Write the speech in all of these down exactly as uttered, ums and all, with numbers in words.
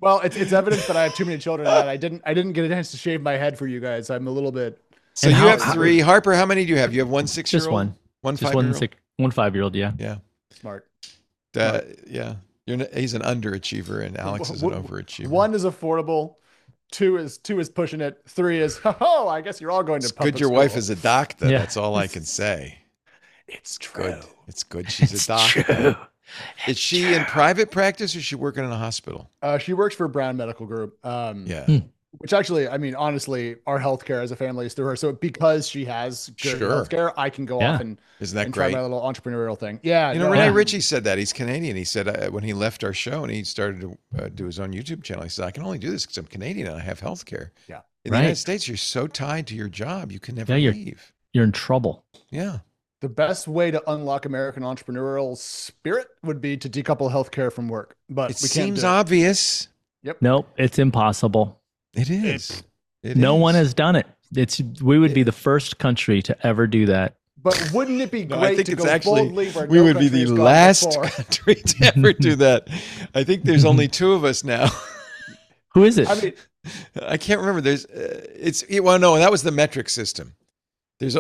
Well, it's it's evidence that I have too many children and that I didn't I didn't get a chance to shave my head for you guys. I'm a little bit So And you how, have how three. Harper, how many do you have? You have one just six-year-old, one, one just one five-year-old? six, one five year old. Yeah. Yeah. smart. Uh, Smart. yeah. You're n- he's an underachiever and Alex is an W- w- overachiever. One is affordable. Two is two is pushing it. Three is oh, I guess you're all going to It's public good your school. wife is a doctor. Yeah. That's all I can say. It's true. Good. It's good she's It's a doctor. true. Is she in private practice or is she working in a hospital? Uh, she works for Brown Medical Group. Um, Yeah. Hmm. which actually, I mean, honestly, our healthcare as a family is through her. So because she has good Sure. healthcare, I can go Yeah. off and, Isn't that and try great? my little entrepreneurial thing. Yeah. You know, no, Renee Yeah. Ritchie said that. He's Canadian. He said uh, when he left our show and he started to uh, do his own YouTube channel, he said, I can only do this because I'm Canadian and I have health care. Yeah. In Right. the United States, you're so tied to your job, you can never Yeah, you're- leave. You're in trouble. Yeah. The best way to unlock American entrepreneurial spirit would be to decouple healthcare from work. But It we can't seems do it. obvious. Nope, it's impossible. It is. It No is. one has done it. It's we would be the first country to ever do that. But wouldn't it be No, great I think to it's go actually, boldly where we no would be country the has gone last before? country to ever do that. I think there's only two of us now. Who is it? I mean, I can't remember. There's, uh, it's, well, no, that was the metric system. There's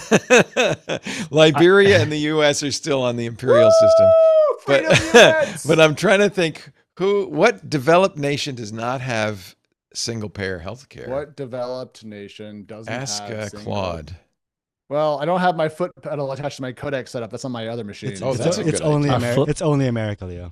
a, Liberia and the U S are still on the imperial system. woo, But, freedom units! but I'm trying to think who, what developed nation does not have single payer health care? What developed nation doesn't Ask have uh, single- Claude. Well, I don't have my foot pedal attached to my codec setup. That's on my other machine. It's, Oh, it's, that's a it's good only idea. Ameri- Flip- it's only America, Leo.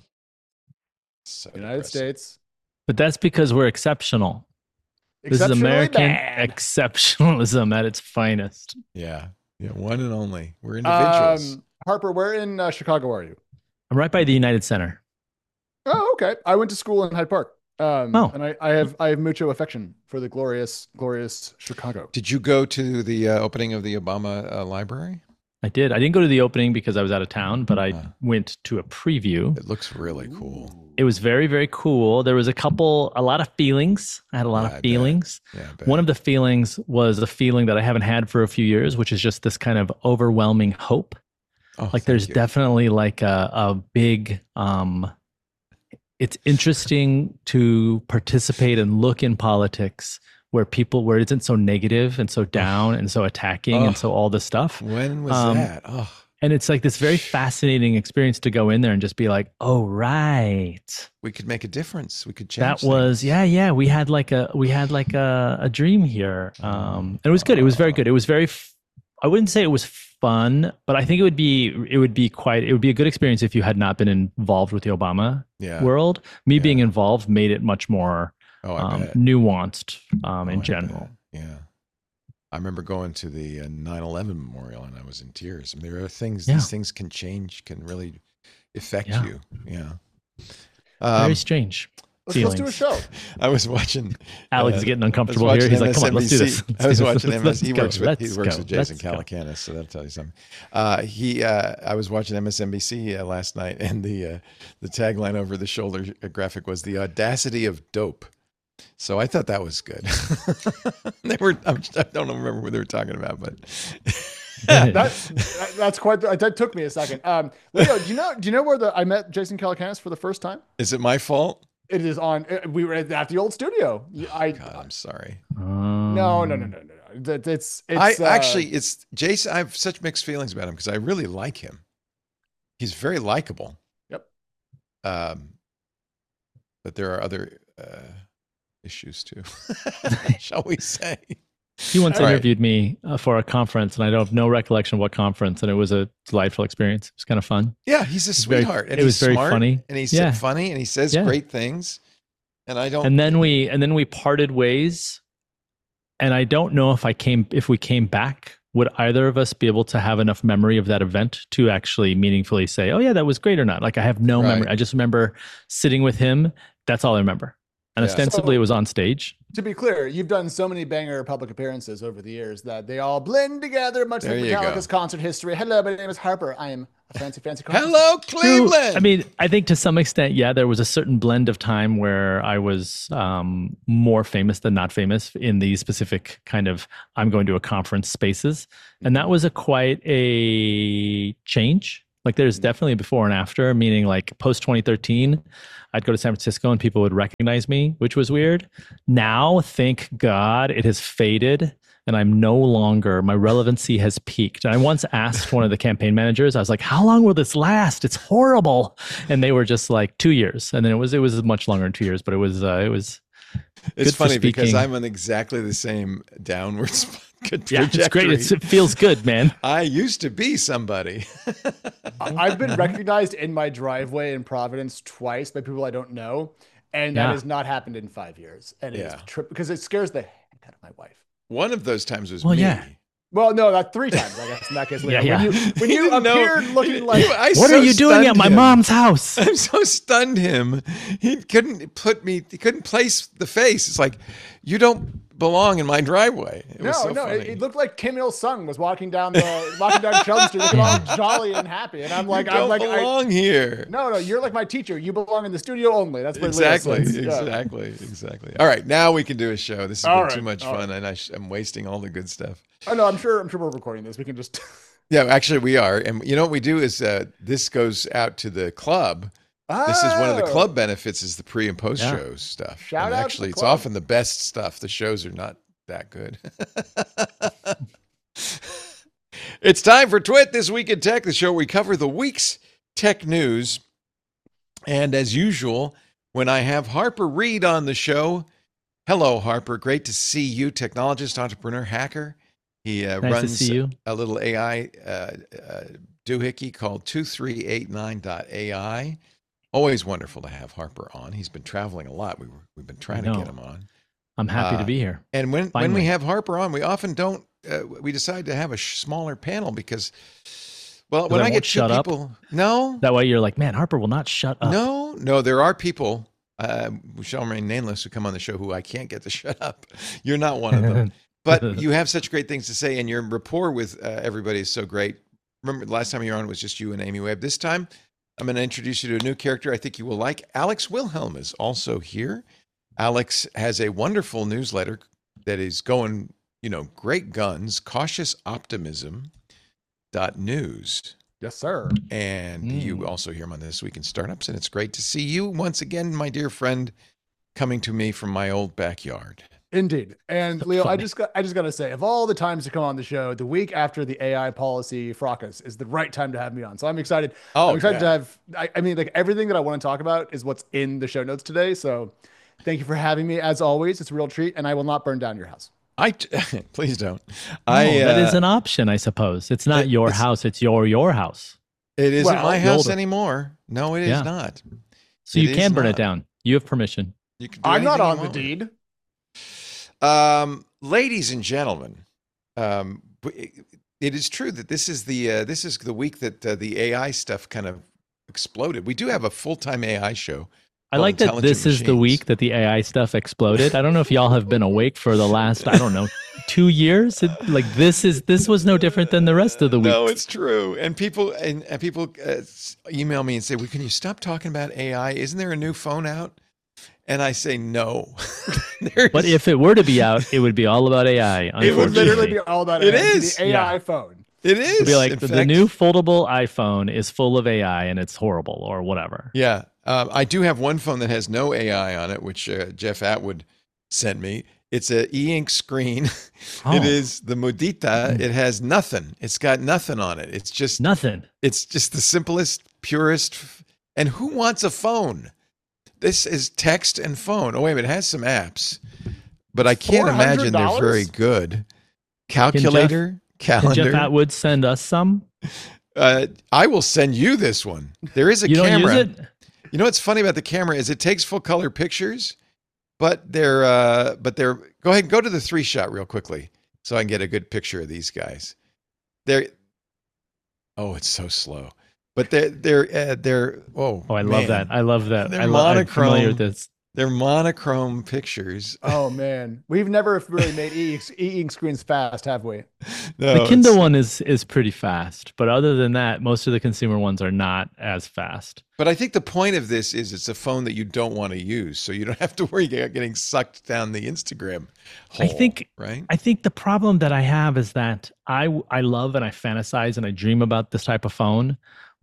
So United depressing. States. But that's because we're exceptional. This is Exceptionally American bad. exceptionalism at its finest. Yeah. Yeah. One and only. We're individuals. Um, Harper, where in uh, Chicago are you? I'm right by the United Center. Oh, okay. I went to school in Hyde Park. Um, Oh. and I, I have I have mucho affection for the glorious, glorious Chicago. Did you go to the uh, opening of the Obama uh, library? I did. I didn't go to the opening because I was out of town, but I Uh. went to a preview. It looks really cool. It was very, very cool. There was a couple, a lot of feelings. I had a lot Yeah, I of bet. feelings. Yeah. I bet. One of the feelings was a feeling that I haven't had for a few years, which is just this kind of overwhelming hope. Oh, Like thank there's you. definitely like a, a big, um, it's interesting to participate and look in politics where people, where it isn't so negative and so down and so attacking Oh. and so all this stuff. When was Um, that? Oh, And it's like this very fascinating experience to go in there and just be like, oh, right. we could make a difference. We could change. That was, things. yeah, yeah. We had like a, we had like a, a dream here. Um, and it was good. It was very good. It was very, f- I wouldn't say it was fun, but I think it would be, it would be quite, it would be a good experience if you had not been involved with the Obama Yeah. world. Me Yeah. being involved made it much more Oh, I um, bet. nuanced um, Oh, in I general. bet. Yeah. I remember going to the uh, nine eleven memorial and I was in tears. I mean, there are things, Yeah. these things can change, can really affect Yeah. you. Yeah. Very Um, strange. Let's, let's do a feelings. show. I was watching. Alex uh, is getting I was uncomfortable here. watching He's like, come on, let's do this. M S N B C. Let's I was do this. watching Let's M S. He go. works with he Let's works go. with Jason Let's go. Calacanis, so that'll tell you something. Uh, he, uh, I was watching M S N B C uh, last night, and the uh, the tagline over the shoulder graphic was "The audacity of dope." So I thought that was good. they were. I'm, I don't remember what they were talking about, but That, that- that's quite. The, that took me a second. Um, Leo, do you know? Do you know where the I met Jason Calacanis for the first time? is it my fault? It is on. uh, We were at the old studio. I God, I'm sorry. Um, no no no no no no. That- It's it's. I uh, actually, it's Jason. I have such mixed feelings about him because I really like him. He's very likable. Yep. Um, but there are other uh, issues too, shall we say? He once All right. interviewed me uh, for a conference, and I don't have no recollection of what conference, and it was a delightful experience. It was kind of fun. Yeah, he's a was very- sweetheart, and it was he's very smart, funny. and he's Yeah. funny, and he says Yeah. great things. And I don't. And then we and then we parted ways, and I don't know if I came if we came back, would either of us be able to have enough memory of that event to actually meaningfully say, "Oh yeah, that was great" or not? Like I have no Right. memory. I just remember sitting with him. That's all I remember. And Yeah. ostensibly, So- it was on stage. To be clear, you've done so many banger public appearances over the years that they all blend together, much There like you go. Metallica's concert history. Hello, my name is Harper. I am a fancy, fancy. concert Hello, True. Cleveland. I mean, I think to some extent, yeah, there was a certain blend of time where I was um, more famous than not famous in these specific kind of I'm going to a conference spaces, and that was a quite a change Like there's definitely a before and after, meaning like post twenty thirteen, I'd go to San Francisco and people would recognize me, which was weird. Now, thank God it has faded and I'm no longer, my relevancy has peaked. And I once asked one of the campaign managers, I was like, how long will this last? It's horrible. And they were just like two years. And then it was, it was much longer than two years, but it was, uh, it was, it's good for funny because speaking. I'm on exactly the same downward sp- good Yeah, it's great. trajectory. It's, it feels good, man. I used to be somebody. I- I've been recognized in my driveway in Providence twice by people I don't know, and that Yeah. has not happened in five years. And Yeah. it's tri- because it scares the heck out of my wife. One of those times was Well, me. yeah. Well, no, that three times, I guess, in that case. Yeah, Leo. yeah. When you, when He you didn't know- appeared looking like, I What so are you doing at stunned my him. mom's house? I'm so stunned him. He couldn't put me, he couldn't place the face. It's like, you don't belong in my driveway. It no, was so no, funny. it, it looked like Kim Il Sung was walking down the walking down Sheldon Street, looking all jolly and happy. And I'm like, you I'm don't like, I, belong here. no, no, you're like my teacher. You belong in the studio only. That's what Leo Exactly, says. Yeah. exactly, exactly. All right, now we can do a show. This has All been right, too much all fun, and I sh- I'm wasting all the good stuff. Oh no, I'm sure. I'm sure we're recording this. We can just. Yeah, actually, we are. And you know what we do is uh, this goes out to the club. This is one of the Oh. club benefits is the pre and post Yeah. show stuff. Shout and out to actually, the it's club. often the best stuff. The shows are not that good. It's time for Twit This Week in Tech, the show where we cover the week's tech news. And as usual, when I have Harper Reed on the show, hello, Harper. Great to see you, technologist, entrepreneur, hacker. He uh, Nice to runs see you. a little A I uh, uh, doohickey called two three eight nine dot A I. Always wonderful to have Harper on. He's been traveling a lot. We were, we've been trying to know. get him on. I'm happy Uh, to be here. And when, when Finally. we have Harper on, we often don't, uh, we decide to have a sh- smaller panel because, well, when I I won't get two shut up? people, no, That way you're like, man, Harper will not shut up. no, no, there are people uh, who shall remain nameless who come on the show who I can't get to shut up. You're not one of them. But you have such great things to say, and your rapport with uh, everybody is so great. Remember, the last time you were on was just you and Amy Webb. This time, I'm going to introduce you to a new character I think you will like. Alex Wilhelm is also here. Alex has a wonderful newsletter that is going, you know, great guns, cautious optimism dot news. Yes, sir. And Mm. you also hear him on This Week in Startups. And it's great to see you once again, my dear friend, coming to me from my old backyard. Indeed. And Leo, I Funny. just got I just gotta say, of all the times to come on the show, the week after the A I policy fracas is the right time to have me on. So I'm excited. Oh, I'm excited yeah. to have I, I mean, like everything that I want to talk about is what's in the show notes today. So thank you for having me as always. It's a real treat, and I will not burn down your house. I please don't. No, I that is uh, an option, I suppose. It's not it- your it's- house, it's your your house. It isn't Well, my the house older- anymore. No, it is Yeah. not. So It you is can burn not. it down. You have permission. You can do I'm not anything on you the want with it. deed. Um, ladies and gentlemen, um, it, it is true that this is the uh, this is the week that uh, the A I stuff kind of exploded. We do have a full time A I show. I called like that Intelligent this is the Machines. week that the A I stuff exploded. I don't know if y'all have been awake for the last, I don't know, two years. It, like this is this was no different than the rest of the week. No, it's true. And people and, and people uh, s- email me and say, "Well, can you stop talking about A I? Isn't there a new phone out?" And I say, "No." There But is- if it were to be out, it would be all about A I. It would literally unfortunately. be all about It A I. It'd be is. the A I Yeah. phone. it is, It'd be like in the, the fact- new foldable iPhone is full of A I and it's horrible or whatever. Yeah, um, I do have one phone that has no A I on it, which uh, Jeff Atwood sent me. It's a e-ink screen. Oh. It is the Modita. It has nothing. It's got nothing on it. It's just Nothing. it's just the simplest, purest. And who wants a phone? This is text and phone. Oh wait, a minute, it has some apps, but I can't imagine they're very four hundred dollars? good. Calculator, Can calendar. Jeff Atwood send us some? uh, I will send you this one. There is a You don't camera. use it? You know what's funny about the camera is it takes full color pictures, but they're uh, but they're go ahead and go to the three shot real quickly so I can get a good picture of these guys. They're oh, it's so slow, but they're they're uh, they're oh Oh, I man. love that. I love that. They're I love I'm familiar with monochrome. this. They're monochrome pictures. Oh man, we've never really made e e-ink screens fast, have we? No, The Kindle it's- one is is pretty fast, but other than that, most of the consumer ones are not as fast. But I think the point of this is it's a phone that you don't want to use, so you don't have to worry about getting sucked down the Instagram hole. I think right. I think the problem that I have is that I I love and I fantasize and I dream about this type of phone,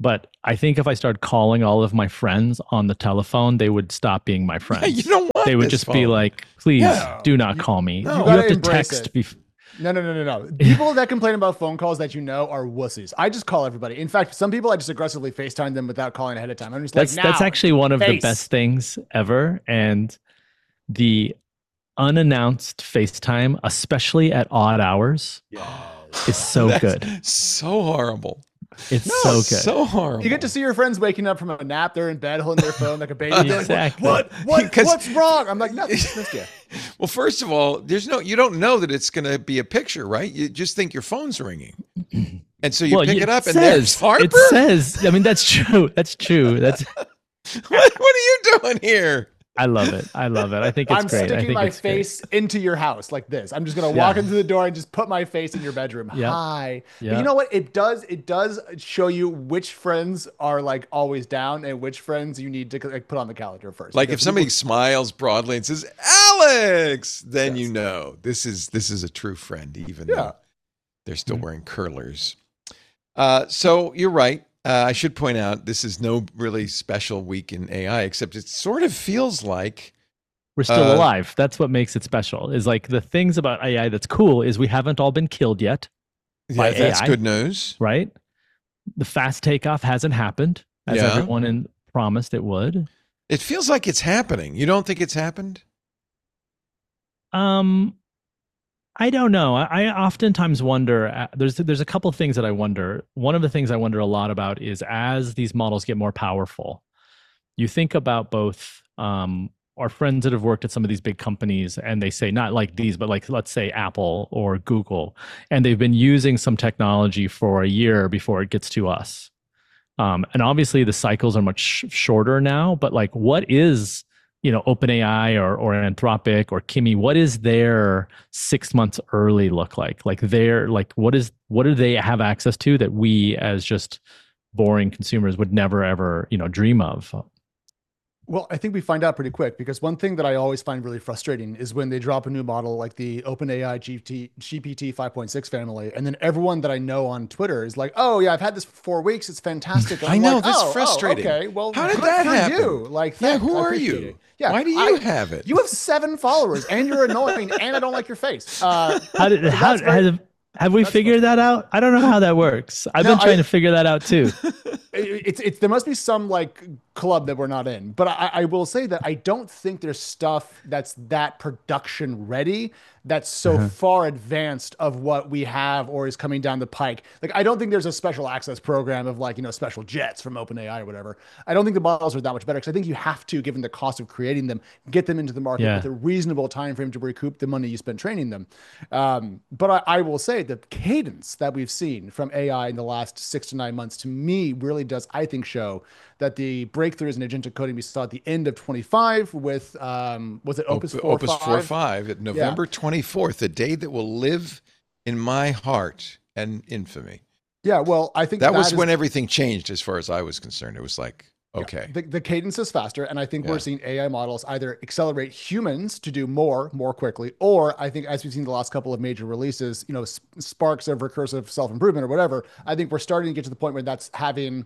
But I think if I started calling all of my friends on the telephone, they would stop being my friends. You don't want They would this just phone. be like, please Yeah. do not You- call me. No. You, You gotta have to embrace text. it. Bef- No, no, no, no, no. People that complain about phone calls that you know are wussies. I just call everybody. In fact, some people I just aggressively FaceTime them without calling ahead of time. I'm just that's like, now, that's actually one of the face. best things ever. And the unannounced FaceTime, especially at odd hours, is so That's good. So horrible. It's No, so it's good. so horrible. You get to see your friends waking up from a nap. They're in bed holding their phone like a baby. They're like, Exactly. what? What? Because- What's wrong? I'm like, nothing. Just missed you. Well, first of all, there's no, you don't know that it's going to be a picture, right? You just think your phone's ringing. And so you Well, pick it it up and says- there's Harper. It says, I mean, that's true. That's true. That's, what, what are you doing here? I love it. I love it. I think it's I'm great. I sticking think my it's great. face into your house like this. I'm just gonna Yeah. walk into the door and just put my face in your bedroom. Yeah. Hi. But Yeah. you know what? It does. It does show you which friends are like always down and which friends you need to like put on the calendar first. Like if Because somebody people- smiles broadly and says, Alex, then Yes. you know this is, this is a true friend, even Yeah. though they're still Mm-hmm. wearing curlers. Uh, so you're right. Uh, I should point out, this is no really special week in A I, except it sort of feels like, We're still Uh, alive. That's what makes it special. Is like the things about A I that's cool is we haven't all been killed yet, yeah, By that's A I. good news. right? The fast takeoff hasn't happened as Yeah. everyone in, promised it would. It feels like it's happening. You don't think it's happened? Um, I don't know. I, I oftentimes wonder. Uh, there's there's a couple of things that I wonder. One of the things I wonder a lot about is as these models get more powerful, you think about both um, our friends that have worked at some of these big companies, and they say not like these, but like let's say Apple or Google, and they've been using some technology for a year before it gets to us. Um, and obviously the cycles are much sh- shorter now. But like, what is you know, OpenAI or or Anthropic or Kimi, what is their six months early look like? Like their like what is what do they have access to that we as just boring consumers would never ever, you know, dream of? Well, I think we find out pretty quick because one thing that I always find really frustrating is when they drop a new model like the OpenAI G P T five point six family, and then everyone that I know on Twitter is like, "Oh yeah, I've had this for four weeks. It's fantastic." And I I'm know, like, that's "Oh, oh, frustrating. okay, well, How did good that for happen? You. Like, Yeah, thanks, who I are appreciate you? it. Yeah, Why do you I- have it? You have seven followers, and you're annoying, and I don't like your face. Uh, How did so how that's very- have, have we that's figured that out? I don't know how that works. I've No, been trying I- to figure that out too. it- it's it's there must be some like club that we're not in, but I, I will say that I don't think there's stuff that's that production ready that's so Uh-huh. far advanced of what we have or is coming down the pike. Like I don't think there's a special access program of like you know special jets from OpenAI or whatever. I don't think the models are that much better because I think you have to, given the cost of creating them, get them into the market Yeah. with a reasonable time frame to recoup the money you spent training them. Um, but I, I will say the cadence that we've seen from A I in the last six to nine months to me really does, I think, show that the breakthroughs in agentic coding we saw at the end of twenty-five with, um, was it Opus Op- four Opus four five at November twenty-fourth, the day that will live in my heart and infamy. Yeah, well, I think That was is- when everything changed as far as I was concerned. It was like, okay. The, the cadence is faster, and I think Yeah. we're seeing A I models either accelerate humans to do more more quickly, or I think as we've seen the last couple of major releases, you know, s- sparks of recursive self improvement or whatever. I think we're starting to get to the point where that's having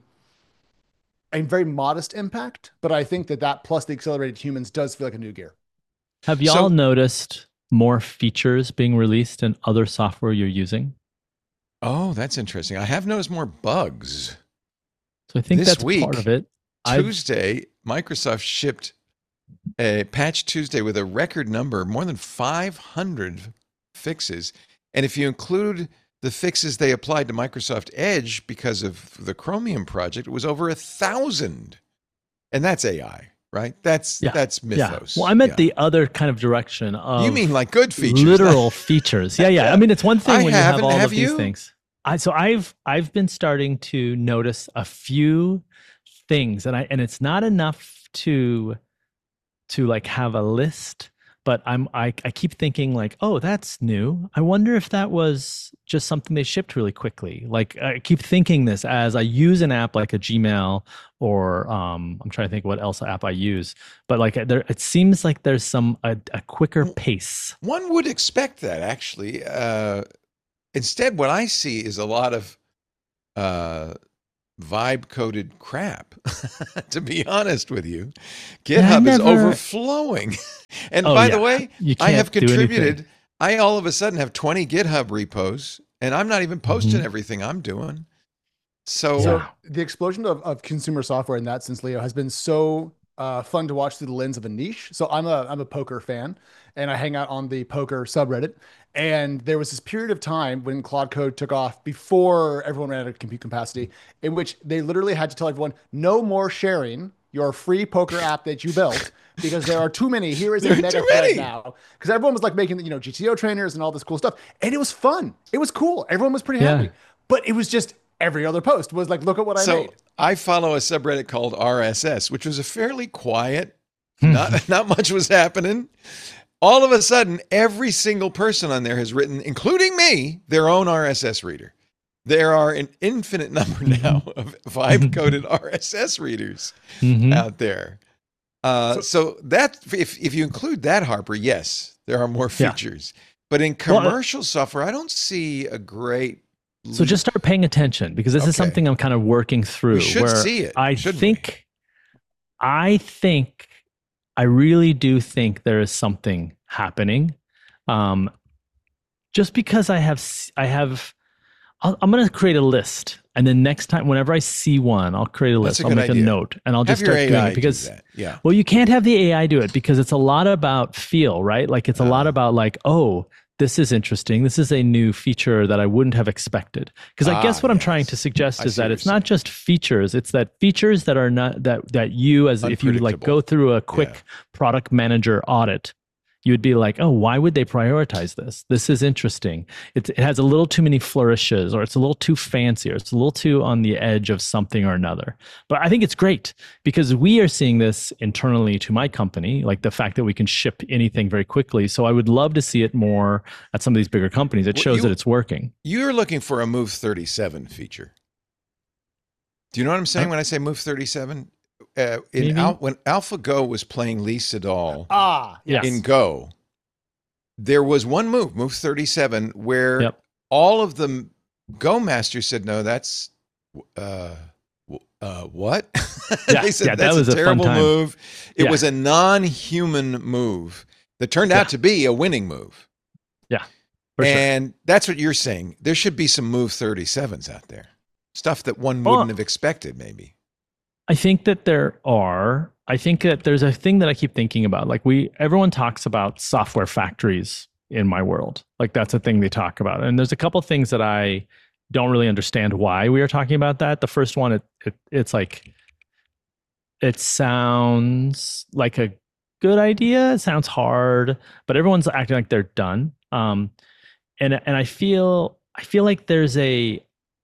a very modest impact, but I think that that plus the accelerated humans does feel like a new gear. Have y'all So- noticed more features being released in other software you're using? Oh, that's interesting. I have noticed more bugs. So I think This that's week, part of it. I've- Tuesday, Microsoft shipped a patch Tuesday with a record number, more than five hundred fixes. And if you include the fixes they applied to Microsoft Edge because of the Chromium project, it was over a thousand. And that's A I, right? That's Yeah. that's Yeah. mythos. Well, I meant Yeah. the other kind of direction of You mean like good features? literal features. Yeah, yeah. I mean, it's one thing I when you have haven't. all Have of these you? things. I so I've I've been starting to notice a few things, and I and it's not enough to to like have a list, but I'm I I keep thinking like, oh, that's new. I wonder if that was just something they shipped really quickly. Like I keep thinking this as I use an app like a Gmail or um I'm trying to think what else app I use, but like there it seems like there's some a, a quicker pace. One would expect that, actually. Uh, instead, what I see is a lot of uh, vibe coded crap. To be honest with you, Yeah, I GitHub is never. overflowing. And Oh by the yeah, way, you I have can't do anything. contributed. I all of a sudden have twenty GitHub repos, and I'm not even posting Mhm. everything I'm doing. So, So Yeah. the explosion of, of consumer software in that sense, Leo, has been so uh, fun to watch through the lens of a niche. So I'm a I'm a poker fan, and I hang out on the poker subreddit. And there was this period of time when Claude Code took off before everyone ran out of compute capacity, in which they literally had to tell everyone, no more sharing your free poker app that you built because there are too many. Here is a there are mega too thread many. now. Because everyone was like making, you know, G T O trainers and all this cool stuff. And it was fun. It was cool. Everyone was pretty Yeah. happy. But it was just every other post was like, look at what I So made. I follow a subreddit called R S S, which was a fairly quiet, not not much was happening. All of a sudden, every single person on there has written, including me, their own R S S reader. There are an infinite number now of vibe coded R S S readers Mhm. out there. Uh, so that if if you include that, Harper, yes, there are more Yeah. features. But in Well, uh, commercial software, I don't see a great. So just start paying attention because this is Okay. something I'm kind of working through. We should where see it, I shouldn't we? think, I think, I really do think there is something happening. Um, just because I have, s- I have, I'll, I'm going to create a list, and then next time, whenever I see one, I'll create a That's list. a I'll good make idea. a note, and I'll Have just your start doing A I it because. do that. Yeah. Well, you can't have the A I do it because it's a lot about feel, right? Like it's a lot Uh. about like, oh, this is interesting. This is a new feature that I wouldn't have expected. Because I guess Ah, what I'm trying yes. to suggest I is see that what it's you're not saying. just features, it's that features that are not that that you as if you like Unpredictable. go through a quick Yeah. product manager audit, you would be like, oh, why would they prioritize this? This is interesting. It, it has a little too many flourishes, or it's a little too fancy, or it's a little too on the edge of something or another. But I think it's great because we are seeing this internally to my company, like the fact that we can ship anything very quickly. So I would love to see it more at some of these bigger companies. It Well, shows you- that it's working. You're looking for a Move thirty-seven feature. Do you know what I'm saying Huh? when I say Move thirty-seven? Uh, in Maybe. Al- when AlphaGo was playing Lee Sedol Ah, yes. Yes. in Go, there was one move, Move thirty-seven, where Yep. all of the Go masters said, "No, that's uh, w- uh, what?" Yeah, They said yeah, that that's was a a fun terrible time. move. It Yeah. was a non-human move that turned out Yeah. to be a winning move. Yeah. For sure. And that's what you're saying. There should be some Move thirty-sevens out there. Stuff that one Well- wouldn't have expected, maybe. I think that there are. I think that there's a thing that I keep thinking about. Like we, everyone talks about software factories in my world. Like that's a thing they talk about. And there's a couple things that I don't really understand why we are talking about that. The first one, it, it it's like it sounds like a good idea. It sounds hard, but everyone's acting like they're done. Um, and and I feel I feel like there's a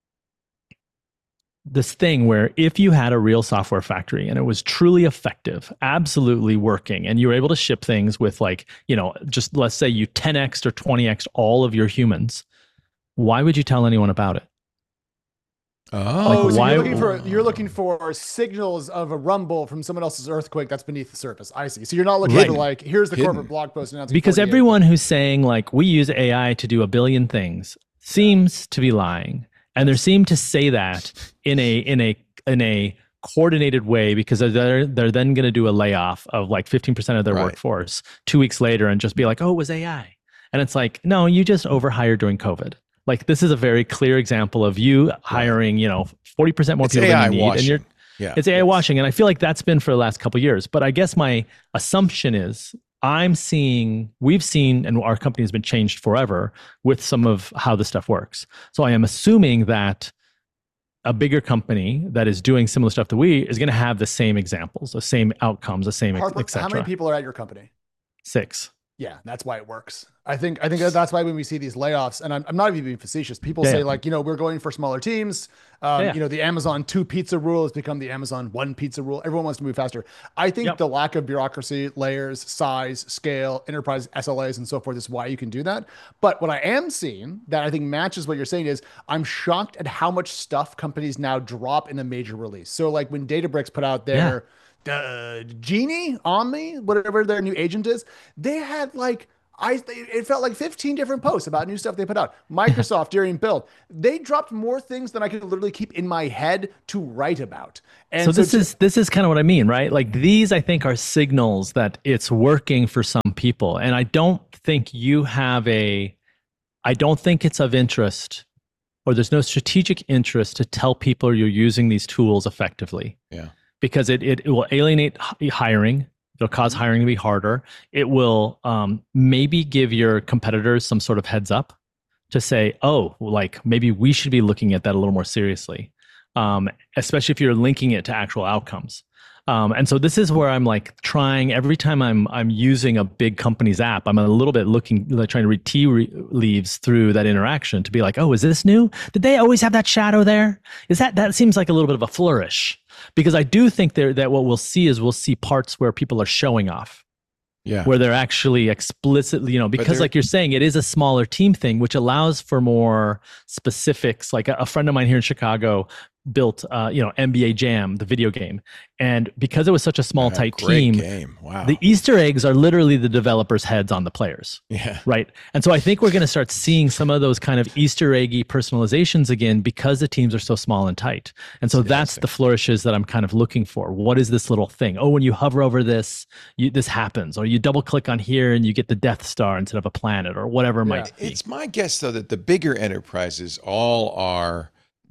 this thing where if you had a real software factory and it was truly effective, absolutely working, and you were able to ship things with like, you know, just let's say you ten x or twenty x all of your humans, why would you tell anyone about it? Oh, Oh, so why- you're looking for you're looking for signals of a rumble from someone else's earthquake that's beneath the surface. I see. So you're not looking Right. for like, here's the Hidden. corporate blog post announcing Because forty-eight. everyone who's saying like we use A I to do a billion things seems to be lying. And they seem to say that in a in a in a coordinated way because they're they're then going to do a layoff of like fifteen percent of their Right. workforce two weeks later and just be like, oh, it was A I. And it's like, no, you just overhired during COVID. Like this is a very clear example of you hiring, you know, forty percent more it's people A I than you need. washing. And you're yeah. it's A I yes. washing. And I feel like that's been for the last couple of years. But I guess my assumption is I'm seeing, we've seen, and our company has been changed forever with some of how this stuff works. So I am assuming that a bigger company that is doing similar stuff that we is going to have the same examples, the same outcomes, the same, Harper, et how many cetera. people are at your company? Six. Yeah, that's why it works. I think I think that's why when we see these layoffs, and I'm, I'm not even being facetious, people Yeah, say yeah. like, you know, we're going for smaller teams. Um, Yeah. You know, the Amazon two pizza rule has become the Amazon one pizza rule. Everyone wants to move faster. I think Yep. the lack of bureaucracy, layers, size, scale, enterprise S L As, and so forth is why you can do that. But what I am seeing that I think matches what you're saying is I'm shocked at how much stuff companies now drop in a major release. So like when Databricks put out their uh, Genie, Omni, whatever their new agent is, they had like I it felt like fifteen different posts about new stuff they put out. Microsoft during build, they dropped more things than I could literally keep in my head to write about. So And so, this to, is this is kind of what I mean, right? Like these, I think, are signals that it's working for some people, and I don't think you have a, I don't think it's of interest, or there's no strategic interest to tell people you're using these tools effectively. Yeah. Because it it, it will alienate h- hiring. It'll cause hiring to be harder. It will um, maybe give your competitors some sort of heads up to say, oh, like maybe we should be looking at that a little more seriously, um, especially if you're linking it to actual outcomes. Um, and so this is where I'm like trying every time I'm I'm using a big company's app, I'm a little bit looking, like trying to read tea re- leaves through that interaction to be like, oh, is this new? Did they always have that shadow there? Is that that seems like a little bit of a flourish? Because I do think there that what we'll see is we'll see parts where people are showing off. Yeah. Where they're actually explicitly, you know, because like you're saying, it is a smaller team thing, which allows for more specifics. Like a, a friend of mine here in Chicago built, uh, you know, N B A Jam, the video game, and because it was such a small, Yeah, tight great team, game. Wow. the Easter eggs are literally the developers' heads on the players. Yeah. Right. And so I think we're going to start seeing some of those kind of Easter eggy personalizations again because the teams are so small and tight. And so that's the flourishes that I'm kind of looking for. What is this little thing? Oh, when you hover over this, you, this happens. Or you double click on here and you get the Death Star instead of a planet or whatever it Yeah. might be. It's my guess, though, that the bigger enterprises all are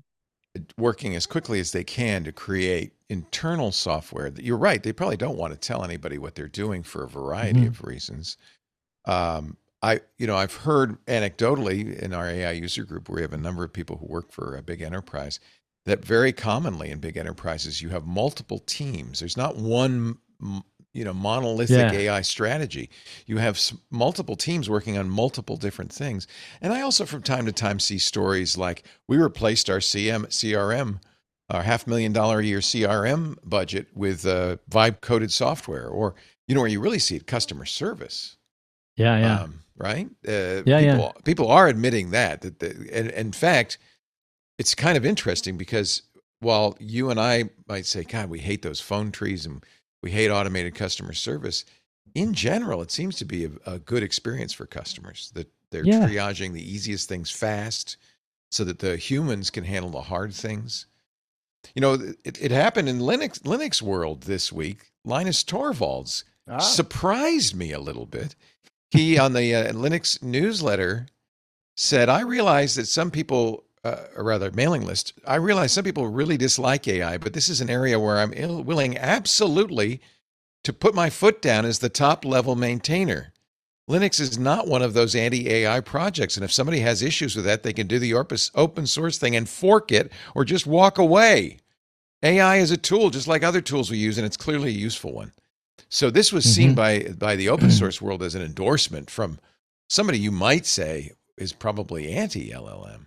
working as quickly as they can to create internal software. You're right. They probably don't want to tell anybody what they're doing for a variety Mhm. of reasons. Um, I, you know, I've heard anecdotally in our A I user group where we have a number of people who work for a big enterprise that very commonly in big enterprises, you have multiple teams. There's not one, m- you know, monolithic Yeah. A I strategy. You have s- multiple teams working on multiple different things. And I also from time to time see stories like we replaced our C M, C R M, our half million dollar a year C R M budget with uh, vibe coded software, or, you know, where you really see it, customer service. Yeah. Yeah. Um, right? Uh, Yeah, yeah. people, people are admitting that. That, the, and, and in fact, it's kind of interesting because while you and I might say, God, we hate those phone trees and we hate automated customer service, in general, it seems to be a, a good experience for customers that they're Yeah. triaging the easiest things fast so that the humans can handle the hard things. You know, it, it happened in Linux Linux world this week. Linus Torvalds Ah. surprised me a little bit. He, on the uh, Linux newsletter, said, I realize that some people, uh, or rather mailing list, I realize some people really dislike A I, but this is an area where I'm ill- willing absolutely to put my foot down as the top level maintainer. Linux is not one of those anti-A I projects. And if somebody has issues with that, they can do the opus- open source thing and fork it or just walk away. A I is a tool just like other tools we use, and it's clearly a useful one. So this was seen Mhm. by by the open source world as an endorsement from somebody you might say is probably anti-L L M.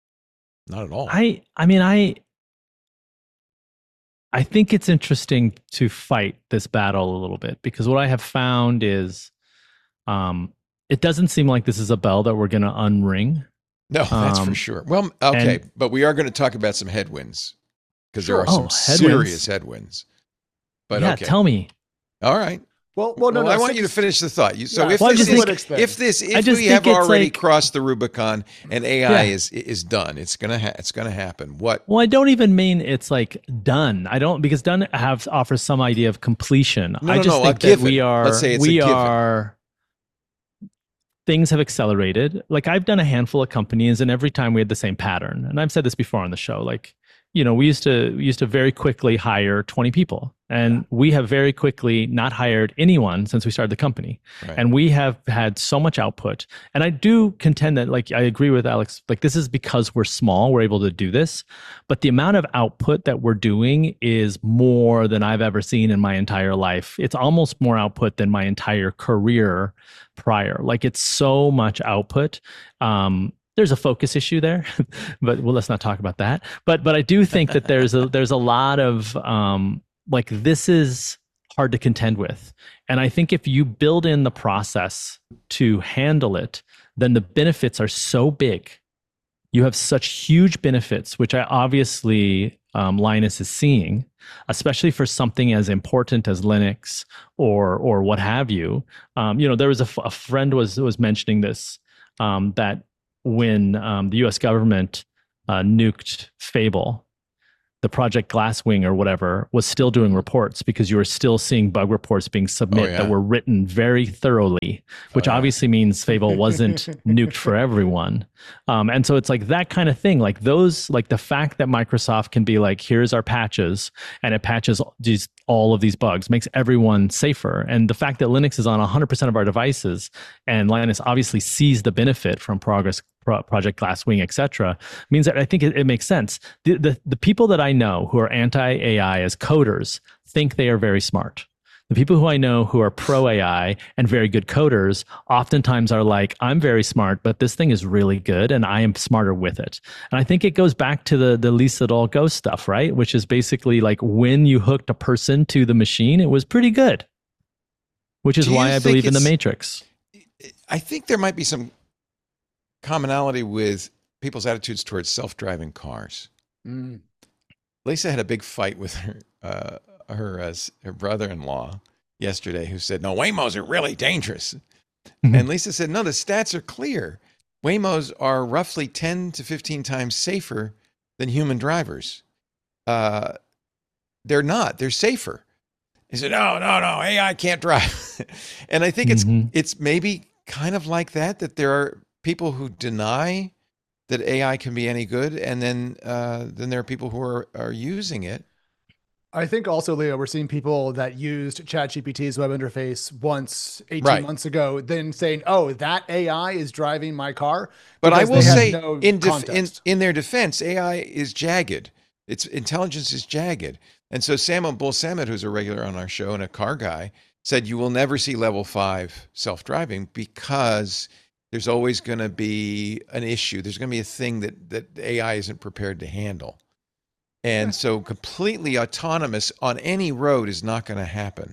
Not at all. I I mean I I think it's interesting to fight this battle a little bit because what I have found is um it doesn't seem like this is a bell that we're going to unring. No, that's for Um, sure. Well, okay, and- but we are going to talk about some headwinds because there Sure. are some Oh, headwinds. serious headwinds. But yeah, okay, tell me. all right. Well, well, no, Well, no. I want six- you to finish the thought. You, so Yeah, if Well, I this just is, think- thing. if this, if just we have think it's already like- crossed the Rubicon and A I Yeah. is is done, it's gonna ha- it's gonna happen. What? Well, I don't even mean it's like done. I don't because done have offers some idea of completion. No, I no, just no, a think that given. we are Let's say it's a we given. are things have accelerated. Like I've done a handful of companies and every time we had the same pattern. And I've said this before on the show like you know, we used to we used to very quickly hire twenty people. And we have very quickly not hired anyone since we started the company. Right. And we have had so much output. And I do contend that, like, I agree with Alex, like, this is because we're small, we're able to do this. But the amount of output that we're doing is more than I've ever seen in my entire life. It's almost more output than my entire career prior. Like, it's so much output. Um, there's a focus issue there, but well, let's not talk about that. But but I do think that there's a there's a lot of um, like this is hard to contend with. And I think if you build in the process to handle it, then the benefits are so big you have such huge benefits, which I obviously um, Linus is seeing, especially for something as important as Linux or or what have you. Um, you know, there was a, a friend was was mentioning this um, that when um, the U S government uh, nuked Fable, the Project Glasswing or whatever was still doing reports because you were still seeing bug reports being submitted Oh, yeah. that were written very thoroughly, which Oh, yeah. obviously means Fable wasn't nuked for everyone. Um, and so it's like that kind of thing, like those, like the fact that Microsoft can be like, here's our patches, and it patches these, all of these bugs, makes everyone safer. And the fact that Linux is on one hundred percent of our devices, and Linus obviously sees the benefit from progress, Pro- Project Glasswing, et cetera, means that I think it, it makes sense. The, the the people that I know who are anti-A I as coders think they are very smart. The people who I know who are pro-A I and very good coders oftentimes are like, I'm very smart, but this thing is really good and I am smarter with it. And I think it goes back to the, the least it all goes stuff, right? Which is basically like when you hooked a person to the machine, it was pretty good, which is Do you why I think believe in the it's- Matrix. I think there might be some commonality with people's attitudes towards self-driving cars. Mm. Lisa had a big fight with her uh, her uh, her brother-in-law yesterday, who said, "No, Waymos are really dangerous." Mhm. And Lisa said, "No, the stats are clear. Waymos are roughly ten to fifteen times safer than human drivers. Uh, they're not. They're safer." He said, "No, no, no. A I can't drive." And I think it's Mhm. it's maybe kind of like that. That there are people who deny that A I can be any good, and then uh, then there are people who are are using it. I think also, Leo, we're seeing people that used ChatGPT's web interface once eighteen Right. months ago, then saying, "Oh, that A I is driving my car." But I because will they had say, no in, def- in context. in their defense, A I is jagged. Its intelligence is jagged. And so Sam Bull Samet, who's a regular on our show and a car guy, said you will never see level five self-driving because there's always going to be an issue. There's going to be a thing that that A I isn't prepared to handle. And so completely autonomous on any road is not going to happen.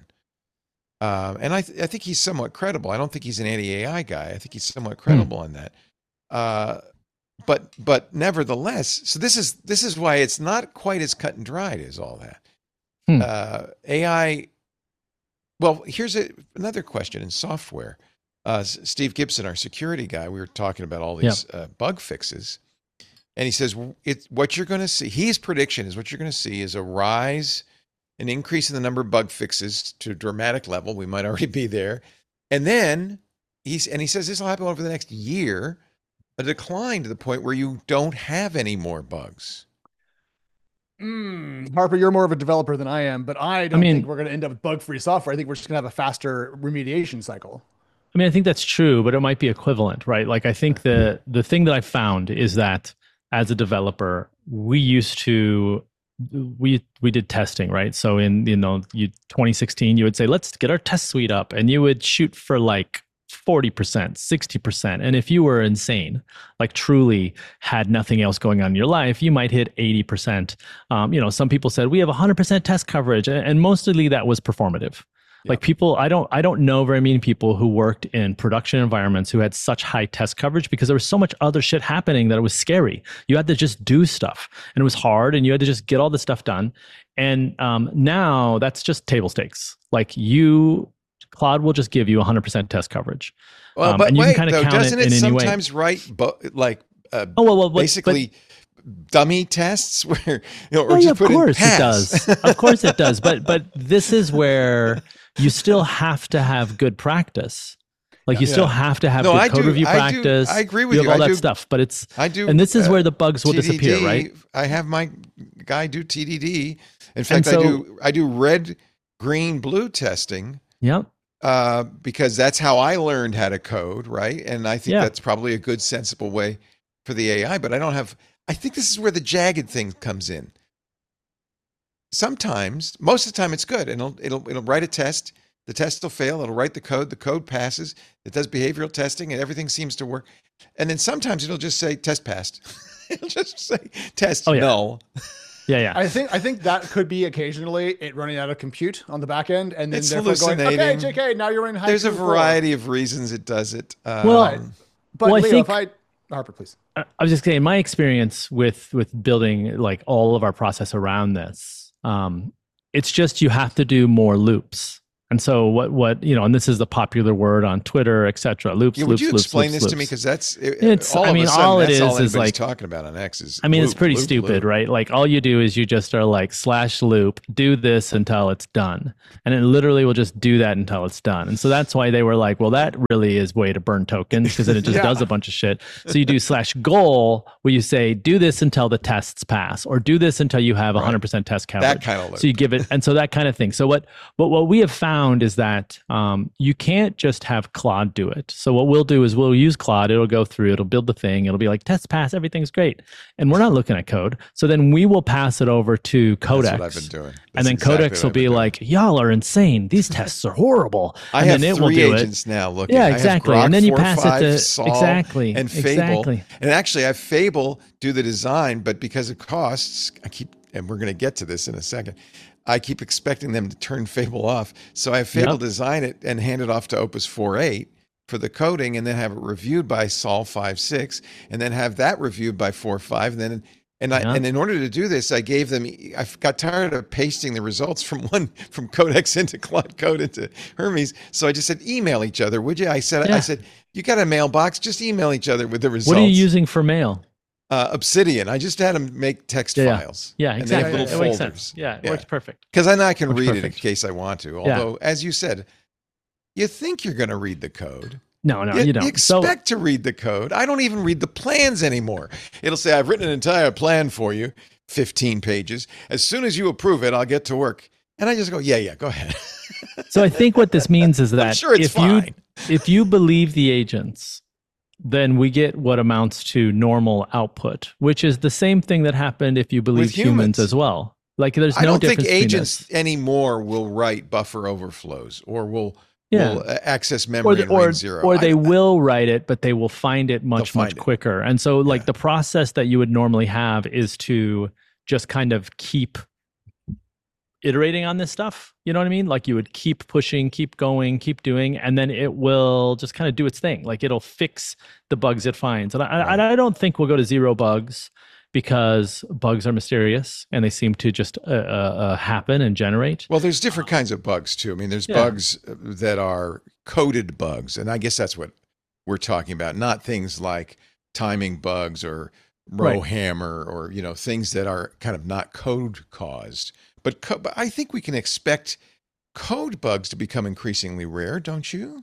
Um, and I, th- I think he's somewhat credible. I don't think he's an anti-A I guy. I think he's somewhat credible on that. Uh, but but nevertheless, so this is this is why it's not quite as cut and dried as all that. Hmm. Uh, A I. Well, here's a, another question in software. Uh, S- Steve Gibson, our security guy, we were talking about all these uh, bug fixes, and he says it. What you're going to see, his prediction is what you're going to see is a rise, an increase in the number of bug fixes to a dramatic level. We might already be there, and then he's and he says this will happen over the next year. A decline to the point where you don't have any more bugs. Mm, Harper, you're more of a developer than I am, but I don't mean- think we're going to end up with bug-free software. I think we're just going to have a faster remediation cycle. I mean, I think that's true, but it might be equivalent, right? Like, I think the the thing that I found is that as a developer, we used to we we did testing, right? So in you know, you twenty sixteen, you would say, let's get our test suite up, and you would shoot for like forty percent, sixty percent. And if you were insane, like truly had nothing else going on in your life, you might hit eighty percent. Um, you know, some people said we have one hundred percent test coverage, and, and mostly that was performative. Like people, I don't, I don't know very many people who worked in production environments who had such high test coverage because there was so much other shit happening that it was scary. You had to just do stuff, and it was hard, and you had to just get all this stuff done. And um, now that's just table stakes. Like you, Claude will just give you one hundred percent test coverage. Well, Um, but and you can wait, kinda though, count it doesn't it, in any way. sometimes write bu- like uh, Oh, well, well, but- basically dummy tests where you know, or Oh, just yeah, of put in course it pass? does. Of course it does. But but this is where you still have to have good practice. Like you Yeah. still have to have No, good I code do- review I do- practice. I agree with you. you. Have all I that do- stuff, but it's I do, and this is uh, where the bugs will T D D. disappear, right? I have my guy do T D D. In fact, so- I do I do red, green, blue testing. Yep. Uh, because that's how I learned how to code, right? And I think Yeah. that's probably a good, sensible way for the A I. But I don't have. I think this is where the jagged thing comes in. Sometimes, most of the time, it's good, and it'll it'll it'll write a test. The test will fail. It'll write the code. The code passes. It does behavioral testing, and everything seems to work. And then sometimes it'll just say test passed. It'll just say test Oh, yeah. null. Yeah, yeah. I think I think that could be occasionally it running out of compute on the back end, and then It's therefore going, okay, hallucinating. J K, now you're in high There's a school four." variety of reasons it does it. Um, Well, But Well, I Leo, think- if I Harper, please. I I was just saying, my experience with with building like all of our process around this, um, it's just you have to do more loops. And so what what you know, and this is the popular word on Twitter, et cetera. Loops, Yeah, would loops, you loops, explain loops, this to me? loops. Because that's it, It's- all I of mean, a sudden, all it that's is all is anybody's like- talking about on X is. I mean, it's loop, pretty loop, stupid, loop. right? Like all you do is you just are like slash loop, do this until it's done. And it literally will just do that until it's done. And so that's why they were like, well, that really is way to burn tokens because then it just Yeah. does a bunch of shit. So you do slash goal where you say, do this until the tests pass or do this until you have one hundred percent test coverage. That kind of loop. So you give it, and so that kind of thing. So what, what, what we have found is that um, you can't just have Claude do it. So what we'll do is we'll use Claude. It'll go through, it'll build the thing. It'll be like test pass, everything's great. And we're not looking at code. So then we will pass it over to Codex. That's what I've been doing. That's and then exactly Codex what will I've been be doing. like, y'all are insane. These tests are horrible. I and have then it will three do agents it. now looking. Yeah, I have exactly. Grok And then you four, pass it five, to- Sol, exactly, and Fable. exactly. And actually, I have Fable do the design, but because of costs, I keep, and we're going to get to this in a second. I keep expecting them to turn Fable off, so I have Fable Yep. design it and hand it off to Opus four point eight for the coding, and then have it reviewed by Sol five point six, and then have that reviewed by four point five, and then. And I, Yeah. and in order to do this, I gave them. I got tired of pasting the results from one from Codex into Claude Code into Hermes, so I just said, email each other, would you? I said, Yeah. I said, you got a mailbox, just email each other with the results. What are you using for mail? Uh, Obsidian. I just had them make text Yeah, yeah. files. Yeah, and exactly. they have it little makes folders. sense. Yeah, it Yeah. works perfect. Because then I can Works read it in perfect. case I want to. Yeah. Although, as you said, you think you're going to read the code. No, no, you, you don't. you expect to read the code. I don't even read the plans anymore. It'll say, I've written an entire plan for you, fifteen pages. As soon as you approve it, I'll get to work. And I just go, yeah, yeah, go ahead. So, so I think what this means is that sure it's if fine. you if you believe the agents, then we get what amounts to normal output, which is the same thing that happened if you believe humans. humans as well. Like there's I no don't think difference between agents this. anymore will write buffer overflows or will, Yeah. will uh, access or memory the, in or, range zero. or I- they will write it, but they will find it much find much it. quicker. And so, like Yeah. the process that you would normally have is to just kind of keep iterating on this stuff. You know what I mean? Like you would keep pushing, keep going, keep doing, and then it will just kind of do its thing. Like it'll fix the bugs it finds. And I, Right. I, I don't think we'll go to zero bugs because bugs are mysterious and they seem to just uh, uh, uh, happen and generate. Well, there's different kinds of bugs too. I mean, there's Yeah. bugs that are coded bugs, and I guess that's what we're talking about. Not things like timing bugs or row Right. hammer or you know things that are kind of not code caused. But, co- but I think we can expect code bugs to become increasingly rare, don't you?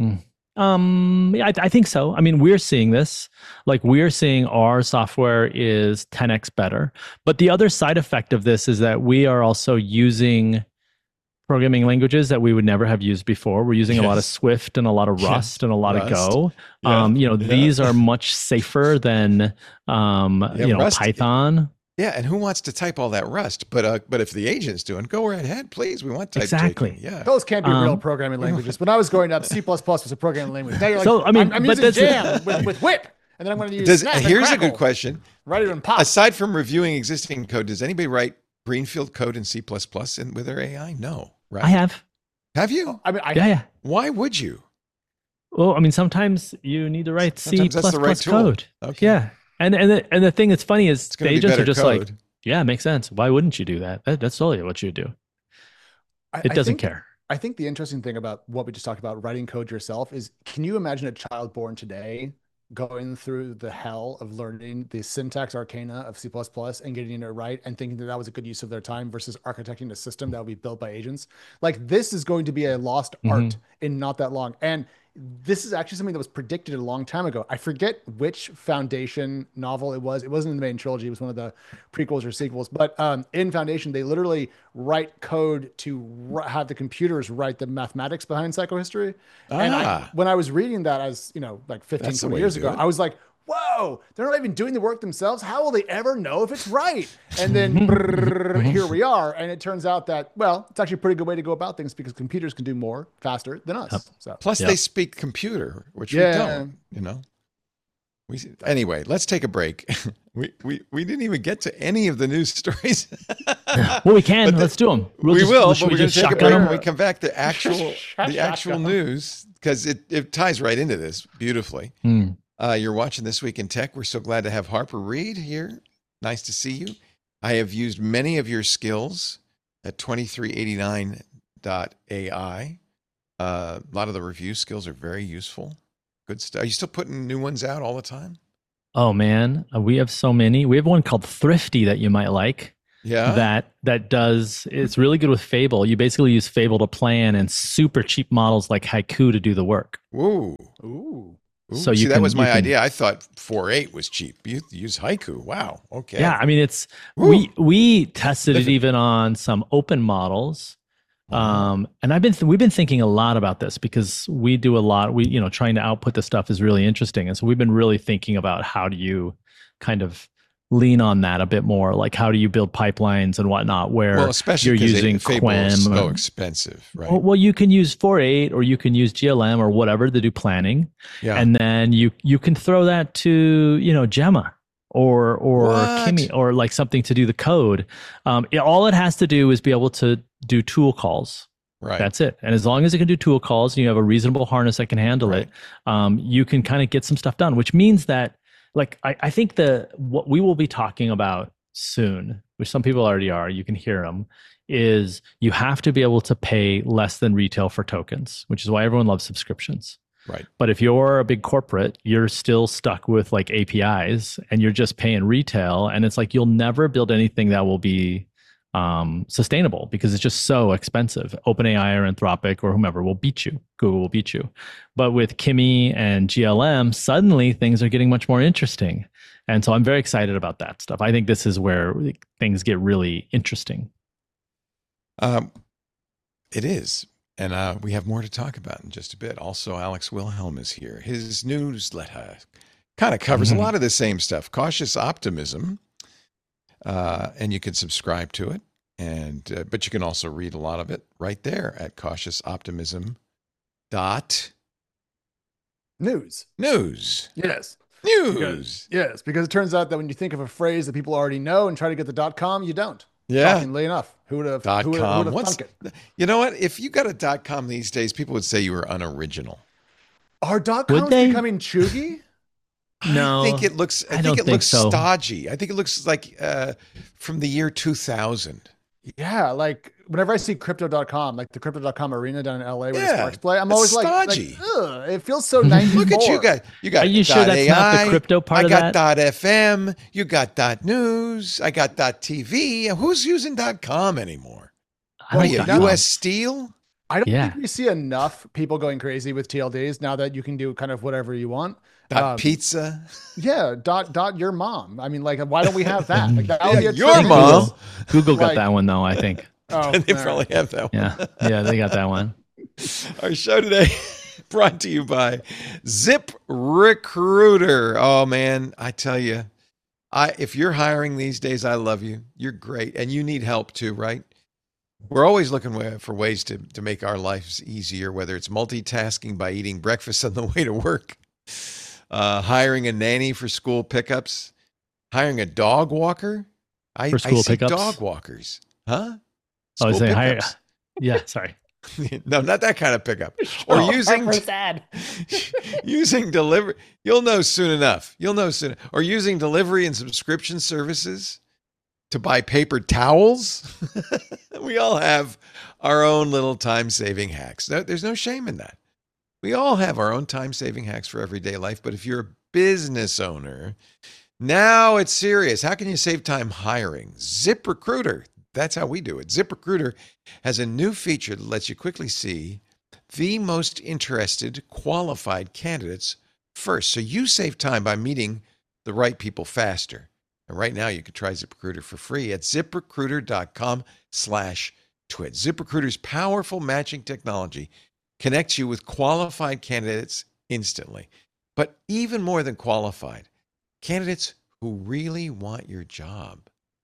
Um, yeah, I, I think so. I mean, we're seeing this. Like, we're seeing our software is ten x better. But the other side effect of this is that we are also using programming languages that we would never have used before. We're using a lot of Yes. Swift and a lot of Yeah. Rust and a lot Rust. of Go. Yeah. Um, you know, Yeah. these are much safer than um, Yeah, you know, Rust- Python. Yeah, and who wants to type all that Rust? But uh, but if the agent's doing, go right ahead, please. We want type Exactly. taking. Yeah. Those can't be real Um, programming languages. When I was growing up, C plus plus was a programming language. Now you're like, So, I mean, I'm, I'm but using that's- Jam with, with Whip, and then I'm going to use Does, Snap and here's a Crackle. good question. Ready to pop. Aside from reviewing existing code, does anybody write greenfield code in C plus plus in, with their A I? No, right? I have. Have you? I mean, I, Yeah, yeah. Why would you? Well, I mean, sometimes you need to write C Sometimes that's plus the right plus tool. code. Okay. Yeah. And and the, and the thing that's funny is It's the going to be agents better are just code. like, yeah, it makes sense. Why wouldn't you do that? that that's totally what you do. I- It I doesn't think- care. I think the interesting thing about what we just talked about, writing code yourself, is can you imagine a child born today going through the hell of learning the syntax arcana of C plus plus and getting it right and thinking that that was a good use of their time versus architecting a system that would be built by agents? Like, this is going to be a lost Mhm. art in not that long. And this is actually something that was predicted a long time ago. I forget which Foundation novel it was. It wasn't in the main trilogy. It was one of the prequels or sequels. But um, in Foundation, they literally write code to r- have the computers write the mathematics behind psychohistory. And I, Ah. when I was reading that as, you know, like fifteen, That's the twenty way years to do ago, it. I was like, whoa, they're not even doing the work themselves. How will they ever know if it's right? And then brrr, here we are. And it turns out that, well, it's actually a pretty good way to go about things because computers can do more faster than us. So Plus, Yeah. they speak computer, which we Yeah. don't. You know. We anyway. Let's take a break. we we we didn't even get to any of the news stories. Well, we can. But the- Let's do them. we will, but should we're we going just to take a shotgun break 'em? when we come back. The actual the actual Shotgun. news because it it ties right into this beautifully. Hmm. Uh, you're watching This Week in Tech. We're so glad to have Harper Reed here. Nice to see you. I have used many of your skills at twenty-three eighty-nine dot A I. Uh, a lot of the review skills are very useful. Good stuff. Are you still putting new ones out all the time? Oh man, uh, we have so many. We have one called Thrifty that you might like. Yeah. That that does it's really good with Fable. You basically use Fable to plan and super cheap models like Haiku to do the work. Ooh. Ooh. Ooh. So See, you that can- was my you can- idea. I thought four eight was cheap. You use Haiku. Wow. Okay. Yeah, I mean it's Ooh. we we tested it Different. even on some open models. Wow. Um, and I've been th- we've been thinking a lot about this because we do a lot. We you know trying to output the stuff is really interesting, and so we've been really thinking about how do you kind of lean on that a bit more, like how do you build pipelines and whatnot, where Well, especially you're because using Fable is Quem. so or- expensive, right? well, well, you can use four point eight or you can use G L M or whatever to do planning, Yeah. and then you you can throw that to you know Gemma or or What? Kimi or like something to do the code. Um, it- all it has to do is be able to do tool calls. Right. That's it. And as long as it can do tool calls and you have a reasonable harness that can handle Right. it, um, you can kind of get some stuff done, which means that like I, I think the what we will be talking about soon, which some people already are, you can hear them, is you have to be able to pay less than retail for tokens, which is why everyone loves subscriptions. Right. But if you're a big corporate, you're still stuck with like A P Is and you're just paying retail. And it's like you'll never build anything that will be um, sustainable because it's just so expensive. OpenAI or Anthropic or whomever will beat you. Google will beat you. But with Kimi and G L M, suddenly things are getting much more interesting. And so I'm very excited about that stuff. I think this is where things get really interesting. Um, it is. And uh, we have more to talk about in just a bit. Also, Alex Wilhelm is here. His newsletter kind of covers Mhm. a lot of the same stuff. Cautious Optimism. Uh, and you can subscribe to it. And uh, but you can also read a lot of it right there at cautious optimism dot News. news. Yes. News. Because, yes, because it turns out that when you think of a phrase that people already know and try to get the dot com, you don't. Yeah. Shockingly enough. Who would have Dot who would have, who com. would have What's, thunk it? you know what? If you got a dot com these days, people would say you were unoriginal. Are dot Would coms they? becoming chuggy? No, I think it looks. I, I think don't it think looks so. stodgy. I think it looks like uh, from the year two thousand. Yeah, like whenever I see crypto dot com, like the crypto dot com arena down in L A where Yeah, the Sparks play, I'm it's always like, like stodgy. ugh, it feels so ninety-four. Look at you guys. You got. Are you sure dot that's A not the I, crypto part I of got that? dot F M. You got dot news. I got dot T V. Who's using dot com anymore? I What are like you, dot com. U S Steel? I don't Yeah. think we see enough people going crazy with T L Ds now that you can do kind of whatever you want. Dot Um, pizza. Yeah, dot dot your mom. I mean, like, why don't we have that? Like that would Yeah, be a your trend. mom. Google got Like- that one though, I think. Oh, they all probably right. have that one. Yeah, yeah, they got that one. Our show today brought to you by Zip Recruiter. Oh man, I tell you, I if you're hiring these days, I love you. You're great, and you need help too, right? We're always looking wa- for ways to to make our lives easier, whether it's multitasking by eating breakfast on the way to work, uh, hiring a nanny for school pickups, hiring a dog walker. I, For school I see pickups? dog walkers, huh? Oh, is School it higher? pickups. Yeah, sorry. No, not that kind of pickup. Or Oh, using Harper's sad. using delivery. You'll know soon enough. You'll know soon. Or using delivery and subscription services to buy paper towels. We all have our own little time-saving hacks. No, there's no shame in that. We all have our own time-saving hacks for everyday life. But if you're a business owner, now it's serious. How can you save time hiring? ZipRecruiter. That's how we do it. ZipRecruiter has a new feature that lets you quickly see the most interested, qualified candidates first. So you save time by meeting the right people faster. And right now you can try ZipRecruiter for free at ziprecruiter.com slash twit. ZipRecruiter's powerful matching technology connects you with qualified candidates instantly. But even more than qualified, candidates who really want your job.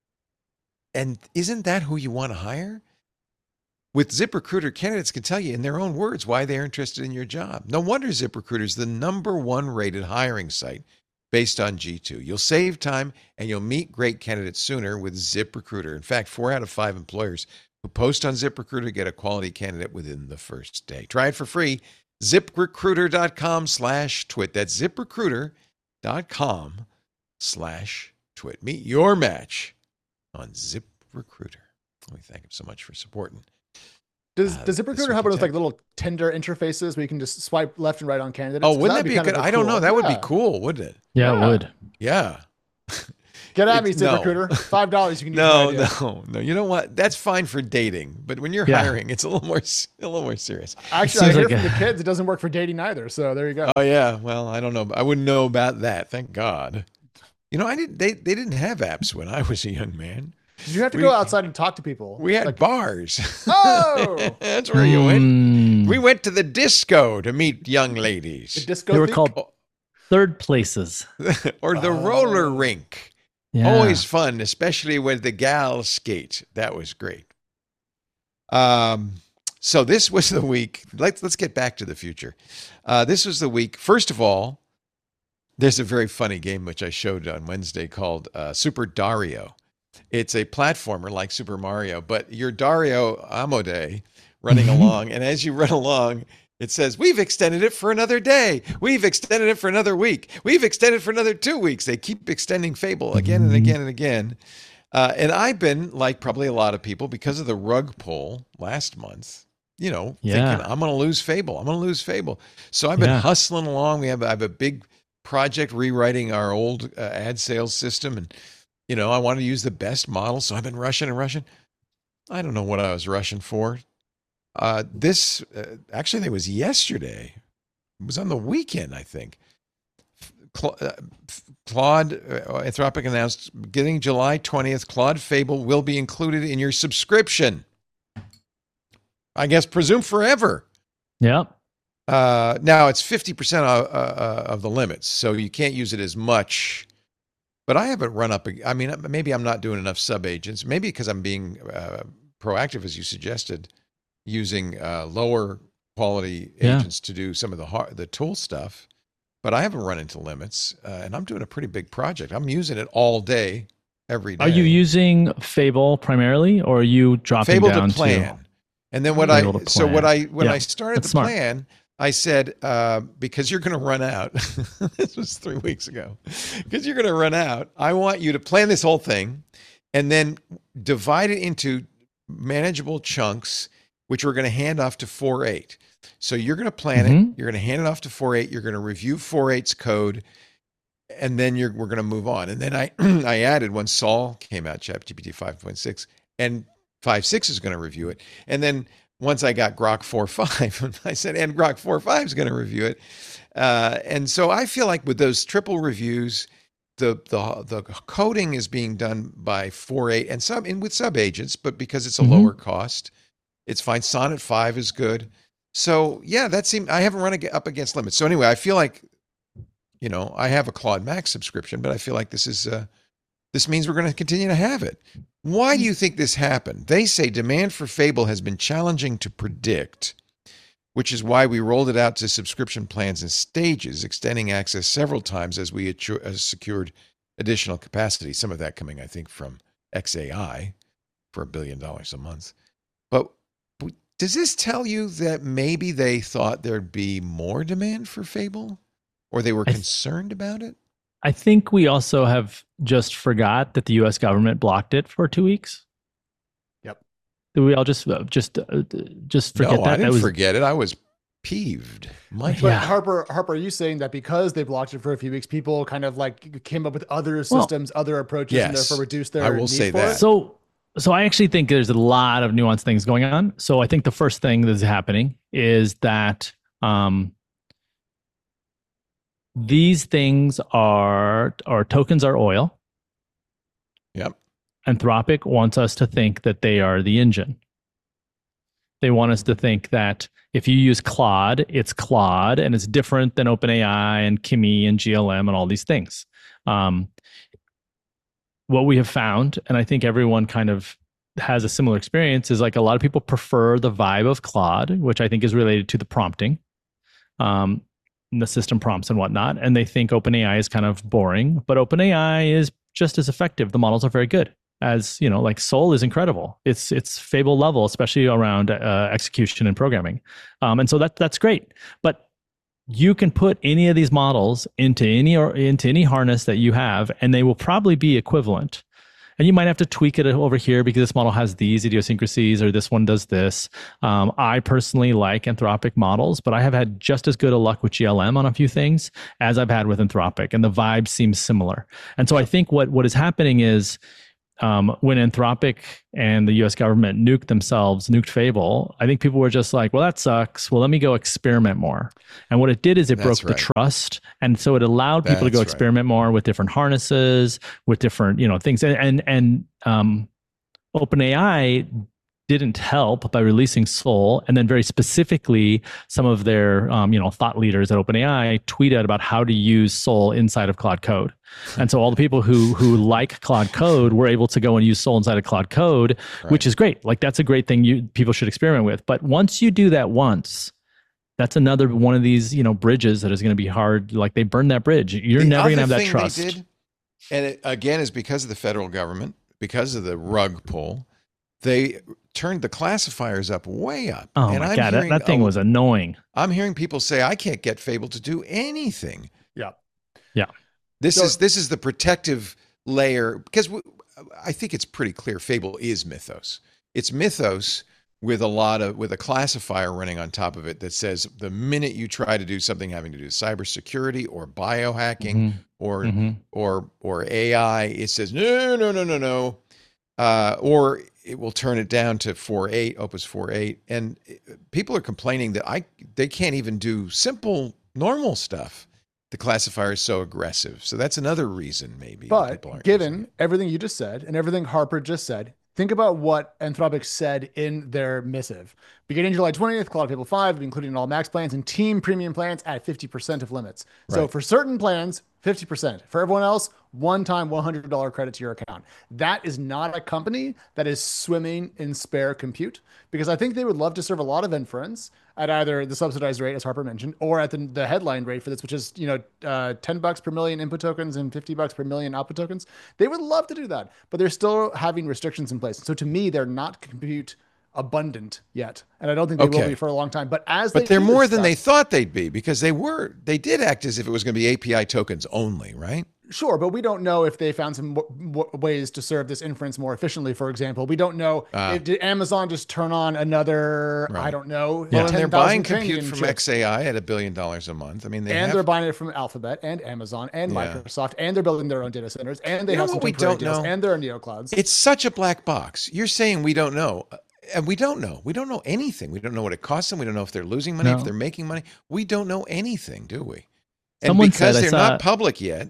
And isn't that who you want to hire? With ZipRecruiter, candidates can tell you in their own words why they're interested in your job. No wonder ZipRecruiter is the number one rated hiring site based on G two. You'll save time and you'll meet great candidates sooner with ZipRecruiter. In fact, four out of five employers who post on ZipRecruiter get a quality candidate within the first day. Try it for free ZipRecruiter.com slash twit. That's ZipRecruiter.com slash twit. Meet your match on ZipRecruiter. We thank him so much for supporting. Does Uh, does this ZipRecruiter week have in one of those like tech. little Tinder interfaces where you can just swipe left and right on candidates? Oh, 'Cause wouldn't that would be a kind good? of I don't know. cool. That would be Yeah. cool, wouldn't it? Yeah, Yeah. it would. Yeah. Get at me, It's- no. ZipRecruiter. Five dollars. You can use No, my idea. no, no. You know what? That's fine for dating, but when you're Yeah. hiring, it's a little more, a little more serious. Actually, I seems hear like from a- the kids it doesn't work for dating either. So there you go. Oh yeah. Well, I don't know. I wouldn't know about that. Thank God. You know, I didn't. They they didn't have apps when I was a young man. Did you have to we- go outside and talk to people? We had Like, bars. oh, That's where you went. Mm. We went to the disco to meet young the ladies, disco. They were thing? called third places. or the Oh. roller rink. Yeah. Always fun, especially when the gals skate. That was great. Um, so this was the week. Let's let's get back to the future. Uh, this was the week. First of all, there's a very funny game which I showed on Wednesday called uh, Super Dario. It's a platformer like Super Mario, but you're Dario Amodei running Mhm. along, and as you run along, it says, "We've extended it for another day. We've extended it for another week. We've extended for another two weeks." They keep extending Fable again and Mhm. again and again. Uh, and I've been, like probably a lot of people, because of the rug pull last month, you know, Yeah. thinking, I'm going to lose Fable. I'm going to lose Fable. So I've been Yeah. hustling along. We have, I have a big project rewriting our old uh, ad sales system. And, you know, I want to use the best model. So I've been rushing and rushing. I don't know what I was rushing for. Uh, this uh, actually, it was yesterday. It was on the weekend, I think. Cla- uh, Claude uh, Anthropic announced beginning July twentieth, Claude Fable will be included in your subscription. I guess presume forever. Yep. Uh, now it's fifty percent of, uh, of the limits, so you can't use it as much. But I haven't run up. I mean, maybe I'm not doing enough sub agents. Maybe because I'm being uh, proactive, as you suggested, using uh, lower quality Yeah. agents to do some of the hard, the tool stuff. But I haven't run into limits, uh, and I'm doing a pretty big project. I'm using it all day, every day. Are you using Fable primarily, or are you dropping Fable down to plan? to? And then what Fable I to so what I plan. when Yeah, I started that's the smart. plan, I said uh, because you're going to run out. This was three weeks ago. Because you're going to run out, I want you to plan this whole thing, and then divide it into manageable chunks, which we're going to hand off to four eight. So you're going to plan it. Mhm. You're going to hand it off to four eight. You're going to review four eight's code, and then you're we're going to move on. And then I I added when Sol came out, ChatGPT five point six, and five point six is going to review it. And then once I got Grok four point five, I said, and Grok four point five is going to review it. Uh, and so I feel like with those triple reviews, the the the coding is being done by four point eight and sub and with sub agents, but because it's a Mhm. lower cost, it's fine. Sonnet five is good. So yeah, that seemed I haven't run ag- up against limits. So anyway, I feel like, you know, I have a Claude Max subscription, but I feel like this is uh, this means we're going to continue to have it. Why do you think this happened? They say demand for Fable has been challenging to predict, which is why we rolled it out to subscription plans in stages, extending access several times as we had uh, secured additional capacity. Some of that coming, I think, from X A I for a billion dollars a month. But but does this tell you that maybe they thought there'd be more demand for Fable, or they were I th- concerned about it? I think we also have just forgot that the U S government blocked it for two weeks. Yep. Did we all just uh, just uh, just forget no, that? I didn't that was forget it. I was peeved. My But Yeah. Harper, Harper, are you saying that because they blocked it for a few weeks, people kind of like came up with other systems, other approaches, and Yes, therefore reduced their I will need say for that. it? So, so I actually think there's a lot of nuanced things going on. So I think the first thing that's happening is that um, these things are, or tokens are oil. Yep. Anthropic wants us to think that they are the engine. They want us to think that if you use Claude, it's Claude and it's different than OpenAI and Kimi and G L M and all these things. Um, what we have found, and I think everyone kind of has a similar experience, is like a lot of people prefer the vibe of Claude, which I think is related to the prompting, um, and the system prompts and whatnot. And they think OpenAI is kind of boring, but OpenAI is just as effective. The models are very good. as you know, like Soul is incredible. It's it's Fable level, especially around uh, execution and programming, um, and so that that's great. But you can put any of these models into any or into any harness that you have, and they will probably be equivalent. And you might have to tweak it over here because this model has these idiosyncrasies, or this one does this. Um, I personally like Anthropic models, but I have had just as good a luck with G L M on a few things as I've had with Anthropic, and the vibe seems similar. And so I think what what is happening is um, when Anthropic and the U S government nuked themselves, nuked Fable, I think people were just like, well, that sucks. Well, let me go experiment more. And what it did is it That's broke right. the trust. And so it allowed people That's to go right. experiment more with different harnesses, with different, you know, things. And, and, and um, OpenAI didn't help by releasing Soul, and then very specifically, some of their um, you know thought leaders at OpenAI tweeted about how to use Soul inside of Claude Code, and so all the people who who like Claude Code were able to go and use Soul inside of Claude Code, Right. which is great. Like that's a great thing you people should experiment with. But once you do that once, that's another one of these you know bridges that is going to be hard. Like they burned that bridge. You're The never going to other have that thing trust. They did, and it, again, is because of the federal government, because of the rug pull, they turned the classifiers up way up. Oh and my I'm god, that, hearing that thing a- was annoying. I'm hearing people say I can't get Fable to do anything. Yeah. Yeah. This So- is this is the protective layer, because w- I think it's pretty clear Fable is Mythos. It's Mythos with a lot of with a classifier running on top of it that says the minute you try to do something having to do with cybersecurity or biohacking Mhm. or Mhm. or or A I, it says no, no, no, no, no, uh, or it will turn it down to four point eight, Opus four point eight, and people are complaining that I they can't even do simple normal stuff. The classifier is so aggressive, so that's another reason maybe. that people But aren't given using it. everything you just said and everything Harper just said, think about what Anthropic said in their missive. Beginning July twentieth, Cloud Fable five, including all max plans and team premium plans at fifty percent of limits. So Right. for certain plans, fifty percent. For everyone else, one-time one hundred dollars credit to your account. That is not a company that is swimming in spare compute, because I think they would love to serve a lot of inference at either the subsidized rate, as Harper mentioned, or at the, the headline rate for this, which is, you know, uh, ten bucks per million input tokens and fifty bucks per million output tokens. They would love to do that, but they're still having restrictions in place. So to me, they're not compute abundant yet. And I don't think they will Okay. be for a long time. But as But they they're do more this than they stuff- thought they'd be, because they were they did act as if it was going to be A P I tokens only, right? Sure, but we don't know if they found some w- w- ways to serve this inference more efficiently. For example, we don't know Ah. if did Amazon just turn on another, I Right. don't know, Yeah. Well, and they're 10,000 buying training compute from chips. X A I at a billion dollars a month. I mean, they and have, they're buying it from Alphabet and Amazon and Yeah. Microsoft, and they're building their own data centers, and they You know have some what we temporary don't deals, know? and there are neoclouds. it's such a black box. You're saying we don't know. uh, And we don't know. We don't know anything. We don't know what it costs them. We don't know if they're losing money, No. if they're making money. We don't know anything, do we? And Someone because said, I they're saw- not public yet,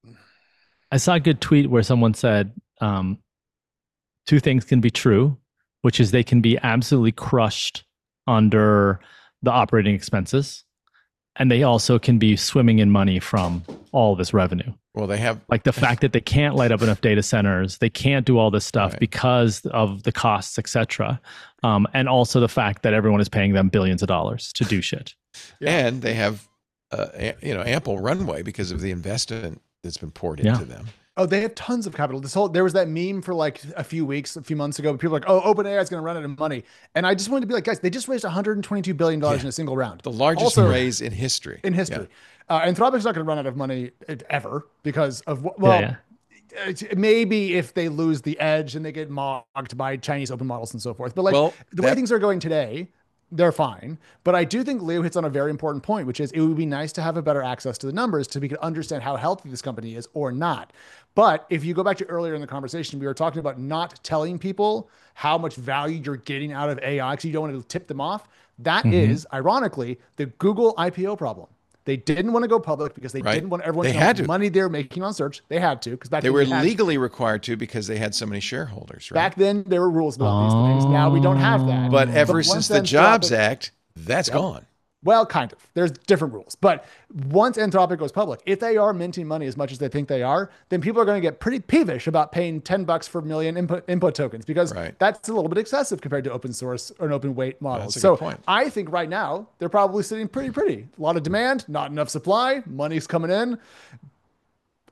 I saw a good tweet where someone said um, two things can be true, which is they can be absolutely crushed under the operating expenses, and they also can be swimming in money from all this revenue. well, they have Like the fact that they can't light up enough data centers, they can't do all this stuff Right. because of the costs, et cetera. Um, and also the fact that everyone is paying them billions of dollars to do shit. Yeah. and they have uh, a- you know ample runway because of the investment that's been poured Yeah. into them. Oh, they have tons of capital. This whole there was that meme for like a few weeks, a few months ago. People were like, "Oh, OpenAI is going to run out of money," and I just wanted to be like, guys, they just raised one hundred twenty-two billion dollars Yeah. in a single round. The largest Also- raise in history. in history. Uh, Anthropic's not going to run out of money uh, ever because of wh- well, yeah. it's- maybe if they lose the edge and they get mocked by Chinese open models and so forth. But like Well, the way that- things are going today, they're fine. But I do think Leo hits on a very important point, which is it would be nice to have a better access to the numbers to be, understand how healthy this company is or not. But if you go back to earlier in the conversation, we were talking about not telling people how much value you're getting out of A I because you don't want to tip them off. That is, ironically, the Google I P O problem. They didn't want to go public because they Right. didn't want everyone They to know had the to. money they're making on search. They had to because back They then were you had- legally required to because they had so many shareholders, right? back then there were rules about these things. Now we don't have that. but ever once since the Jobs Anthropic- Act, that's gone. Well, kind of. There's different rules. But once Anthropic goes public, if they are minting money as much as they think they are, then people are going to get pretty peevish about paying ten bucks for a million input input tokens because Right. that's a little bit excessive compared to open source or an open weight models. That's a So good point. I think right now they're probably sitting pretty pretty. A lot of demand, not enough supply, money's coming in.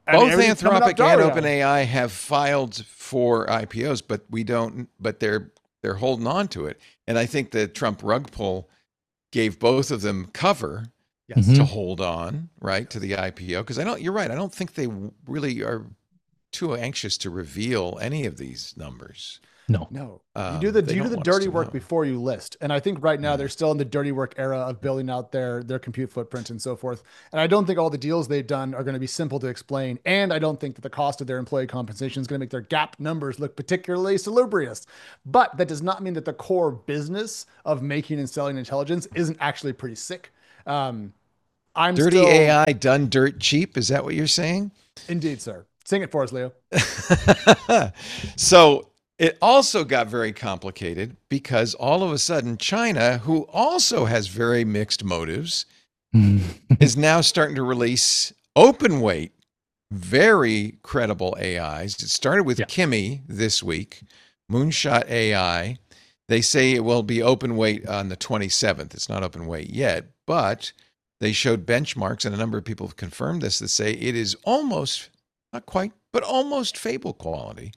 I mean, Both everything's coming up Anthropic and Dario. OpenAI have filed for I P Os, but we don't. But they're they're holding on to it, and I think the Trump rug pull gave both of them cover Yes. Mhm. to hold on, right, to the I P O. Because I don't. You're right. I don't think they really are too anxious to reveal any of these numbers. No. No, Um, you do the they you do don't the want us dirty to work know. before you list, and I think right now Yeah. they're still in the dirty work era of building out their their compute footprint and so forth. And I don't think all the deals they've done are going to be simple to explain, and I don't think that the cost of their employee compensation is going to make their gap numbers look particularly salubrious. But that does not mean that the core business of making and selling intelligence isn't actually pretty sick. Um, I'm Dirty still, A I done dirt cheap. Is that what you're saying? indeed, sir. Sing it for us, Leo. So it also got very complicated because all of a sudden China, who also has very mixed motives, is now starting to release open weight, very credible A Is. It started with Yeah. Kimi this week, Moonshot A I. They say it will be open weight on the twenty-seventh. It's not open weight yet, but they showed benchmarks, and a number of people have confirmed this, that say it is almost, not quite, but almost Fable quality.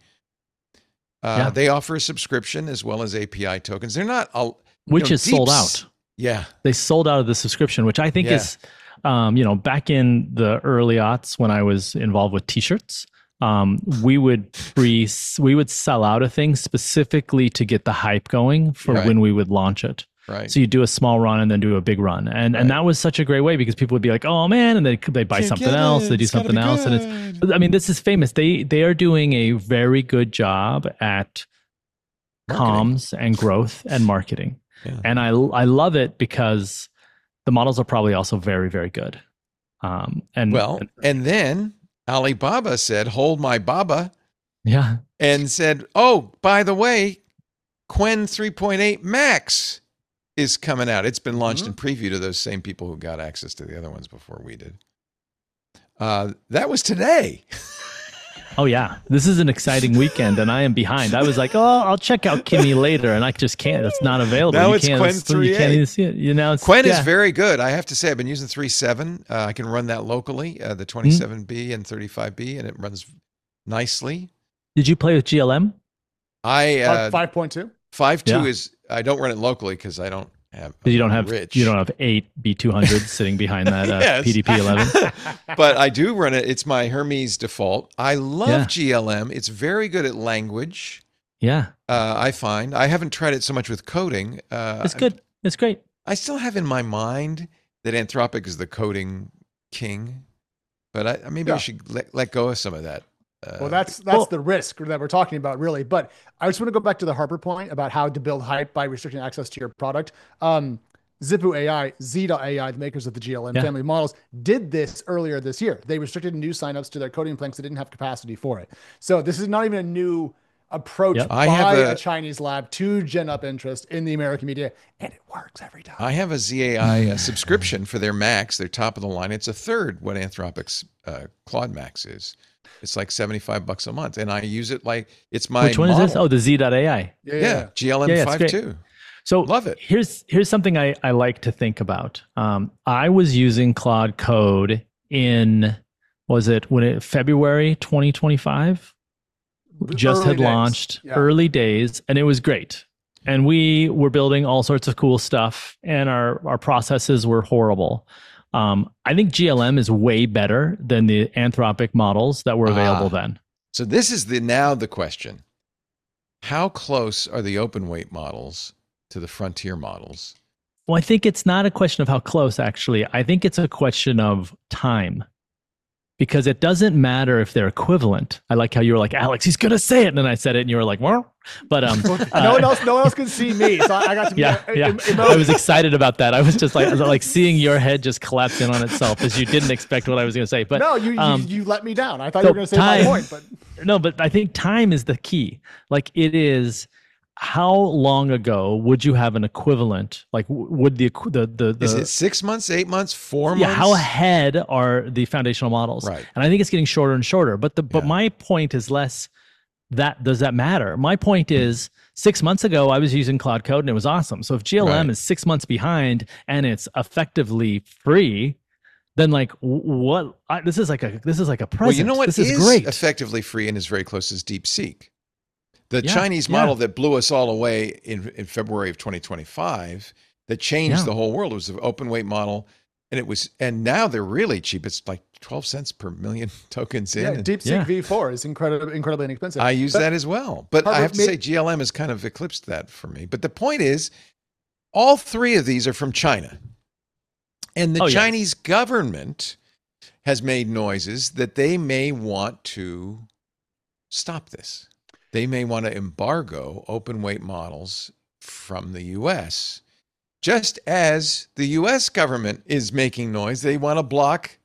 Uh, Yeah. They offer a subscription as well as A P I tokens. They're not, all, Which know, is sold deeps- out. yeah, They sold out of the subscription, which I think Yeah. is, um, you know, back in the early aughts when I was involved with T-shirts, um, we would pre we would sell out a thing specifically to get the hype going for Right. when we would launch it. right. So you do a small run and then do a big run, and Right. and that was such a great way because people would be like, "Oh man," and they they buy Can't something get else, it. they do It's gotta something be else, and it's. good. But, I mean, this is famous. They they are doing a very good job at Marketing. comms and growth and marketing, Yeah. and I I love it because the models are probably also very very good. Um, and Well, and- and then Alibaba said, "Hold my Baba," yeah, and said, "Oh, by the way, Quen three point eight Max is coming out. It's been launched in preview to those same people who got access to the other ones before we did." Uh, that was today. oh yeah, this is an exciting weekend, and I am behind. I was like, oh, I'll check out Kimmy later, and I just can't. It's not available. Now you it's can't, Quen You three can't eight. even see it. You know, it's, Quen is yeah. very good. I have to say, I've been using three point seven. Uh, I can run that locally, uh, the twenty-seven B and thirty-five B, and it runs nicely. Did you play with G L M? I uh, Five point two. five two Yeah. is I don't run it locally because I don't have. Because you don't I'm have rich. you don't have eight B two hundreds sitting behind that uh, Yes. P D P eleven. But I do run it. It's my Hermes default. I love Yeah. G L M. It's very good at language. Yeah, Uh, I find I haven't tried it so much with coding. Uh, it's good. It's great. I still have in my mind that Anthropic is the coding king, but I, maybe I Yeah. should let, let go of some of that. Uh, Well, that's that's Well- the risk that we're talking about, really. But I just want to go back to the Harper point about how to build hype by restricting access to your product. Um, Zippo A I, Z.A I, the makers of the G L M Yeah. family of models, did this earlier this year. They restricted new signups to their coding plans that didn't have capacity for it. So this is not even a new approach Yep. by I have a, a- Chinese lab to gen up interest in the American media, and it works every time. I have a Z A I uh, subscription for their Max, their top of the line. It's a third what Anthropic's uh, Claude Max is. It's like seventy-five bucks a month, and I use it like it's my Which one is this? model. Oh, the Z.A I. yeah, yeah, G L M Yeah, yeah, it's five two. So Love it. Here's here's something I, I like to think about. Um, I was using Claude Code in was it when it February twenty twenty-five? Just Early had days. launched Yeah. early days, and it was great. And we were building all sorts of cool stuff, and our our processes were horrible. Um, I think G L M is way better than the Anthropic models that were available Ah. then. So this is the now the question: how close are the open weight models to the frontier models? Well, I think it's not a question of how close, actually. I think it's a question of time. Because it doesn't matter if they're equivalent. I like how you were like, Alex, he's going to say it. And then I said it and you were like, well, but um, no uh, one else, no one else can see me, so I, I got to be yeah, uh, yeah. em- emo- I was excited about that. I was just like, I was like seeing your head just collapse in on itself as you didn't expect what I was going to say. But no, you, um, you you let me down. I thought so you were going to say time- my point, but no, but I think time is the key. Like it is, how long ago would you have an equivalent? Like w- would the equ- the the, the Is it six months, eight months, four yeah, months? how ahead are the foundational models? Right. And I think it's getting shorter and shorter. But the but Yeah. my point is less that does that matter? My point is six months ago I was using Cloud Code and it was awesome. So if G L M Right. is six months behind and it's effectively free, then like what? I, this is like a this is like a present. Well, you know what this is, is great. effectively free and is very close is DeepSeek. The Yeah, Chinese yeah. model that blew us all away in, in February of twenty twenty-five, that changed Yeah. the whole world, it was an open weight model. And it was, and now they're really cheap. It's like twelve cents per million tokens in. Yeah, and DeepSeek Yeah. V four is incredibly incredibly inexpensive. I use But- that as well. But I Harvard have to made- say, G L M has kind of eclipsed that for me. But the point is, all three of these are from China. And the Oh, yeah. Chinese government has made noises that they may want to stop this. They may want to embargo open weight models from the U S, just as the U S government is making noise. They want to block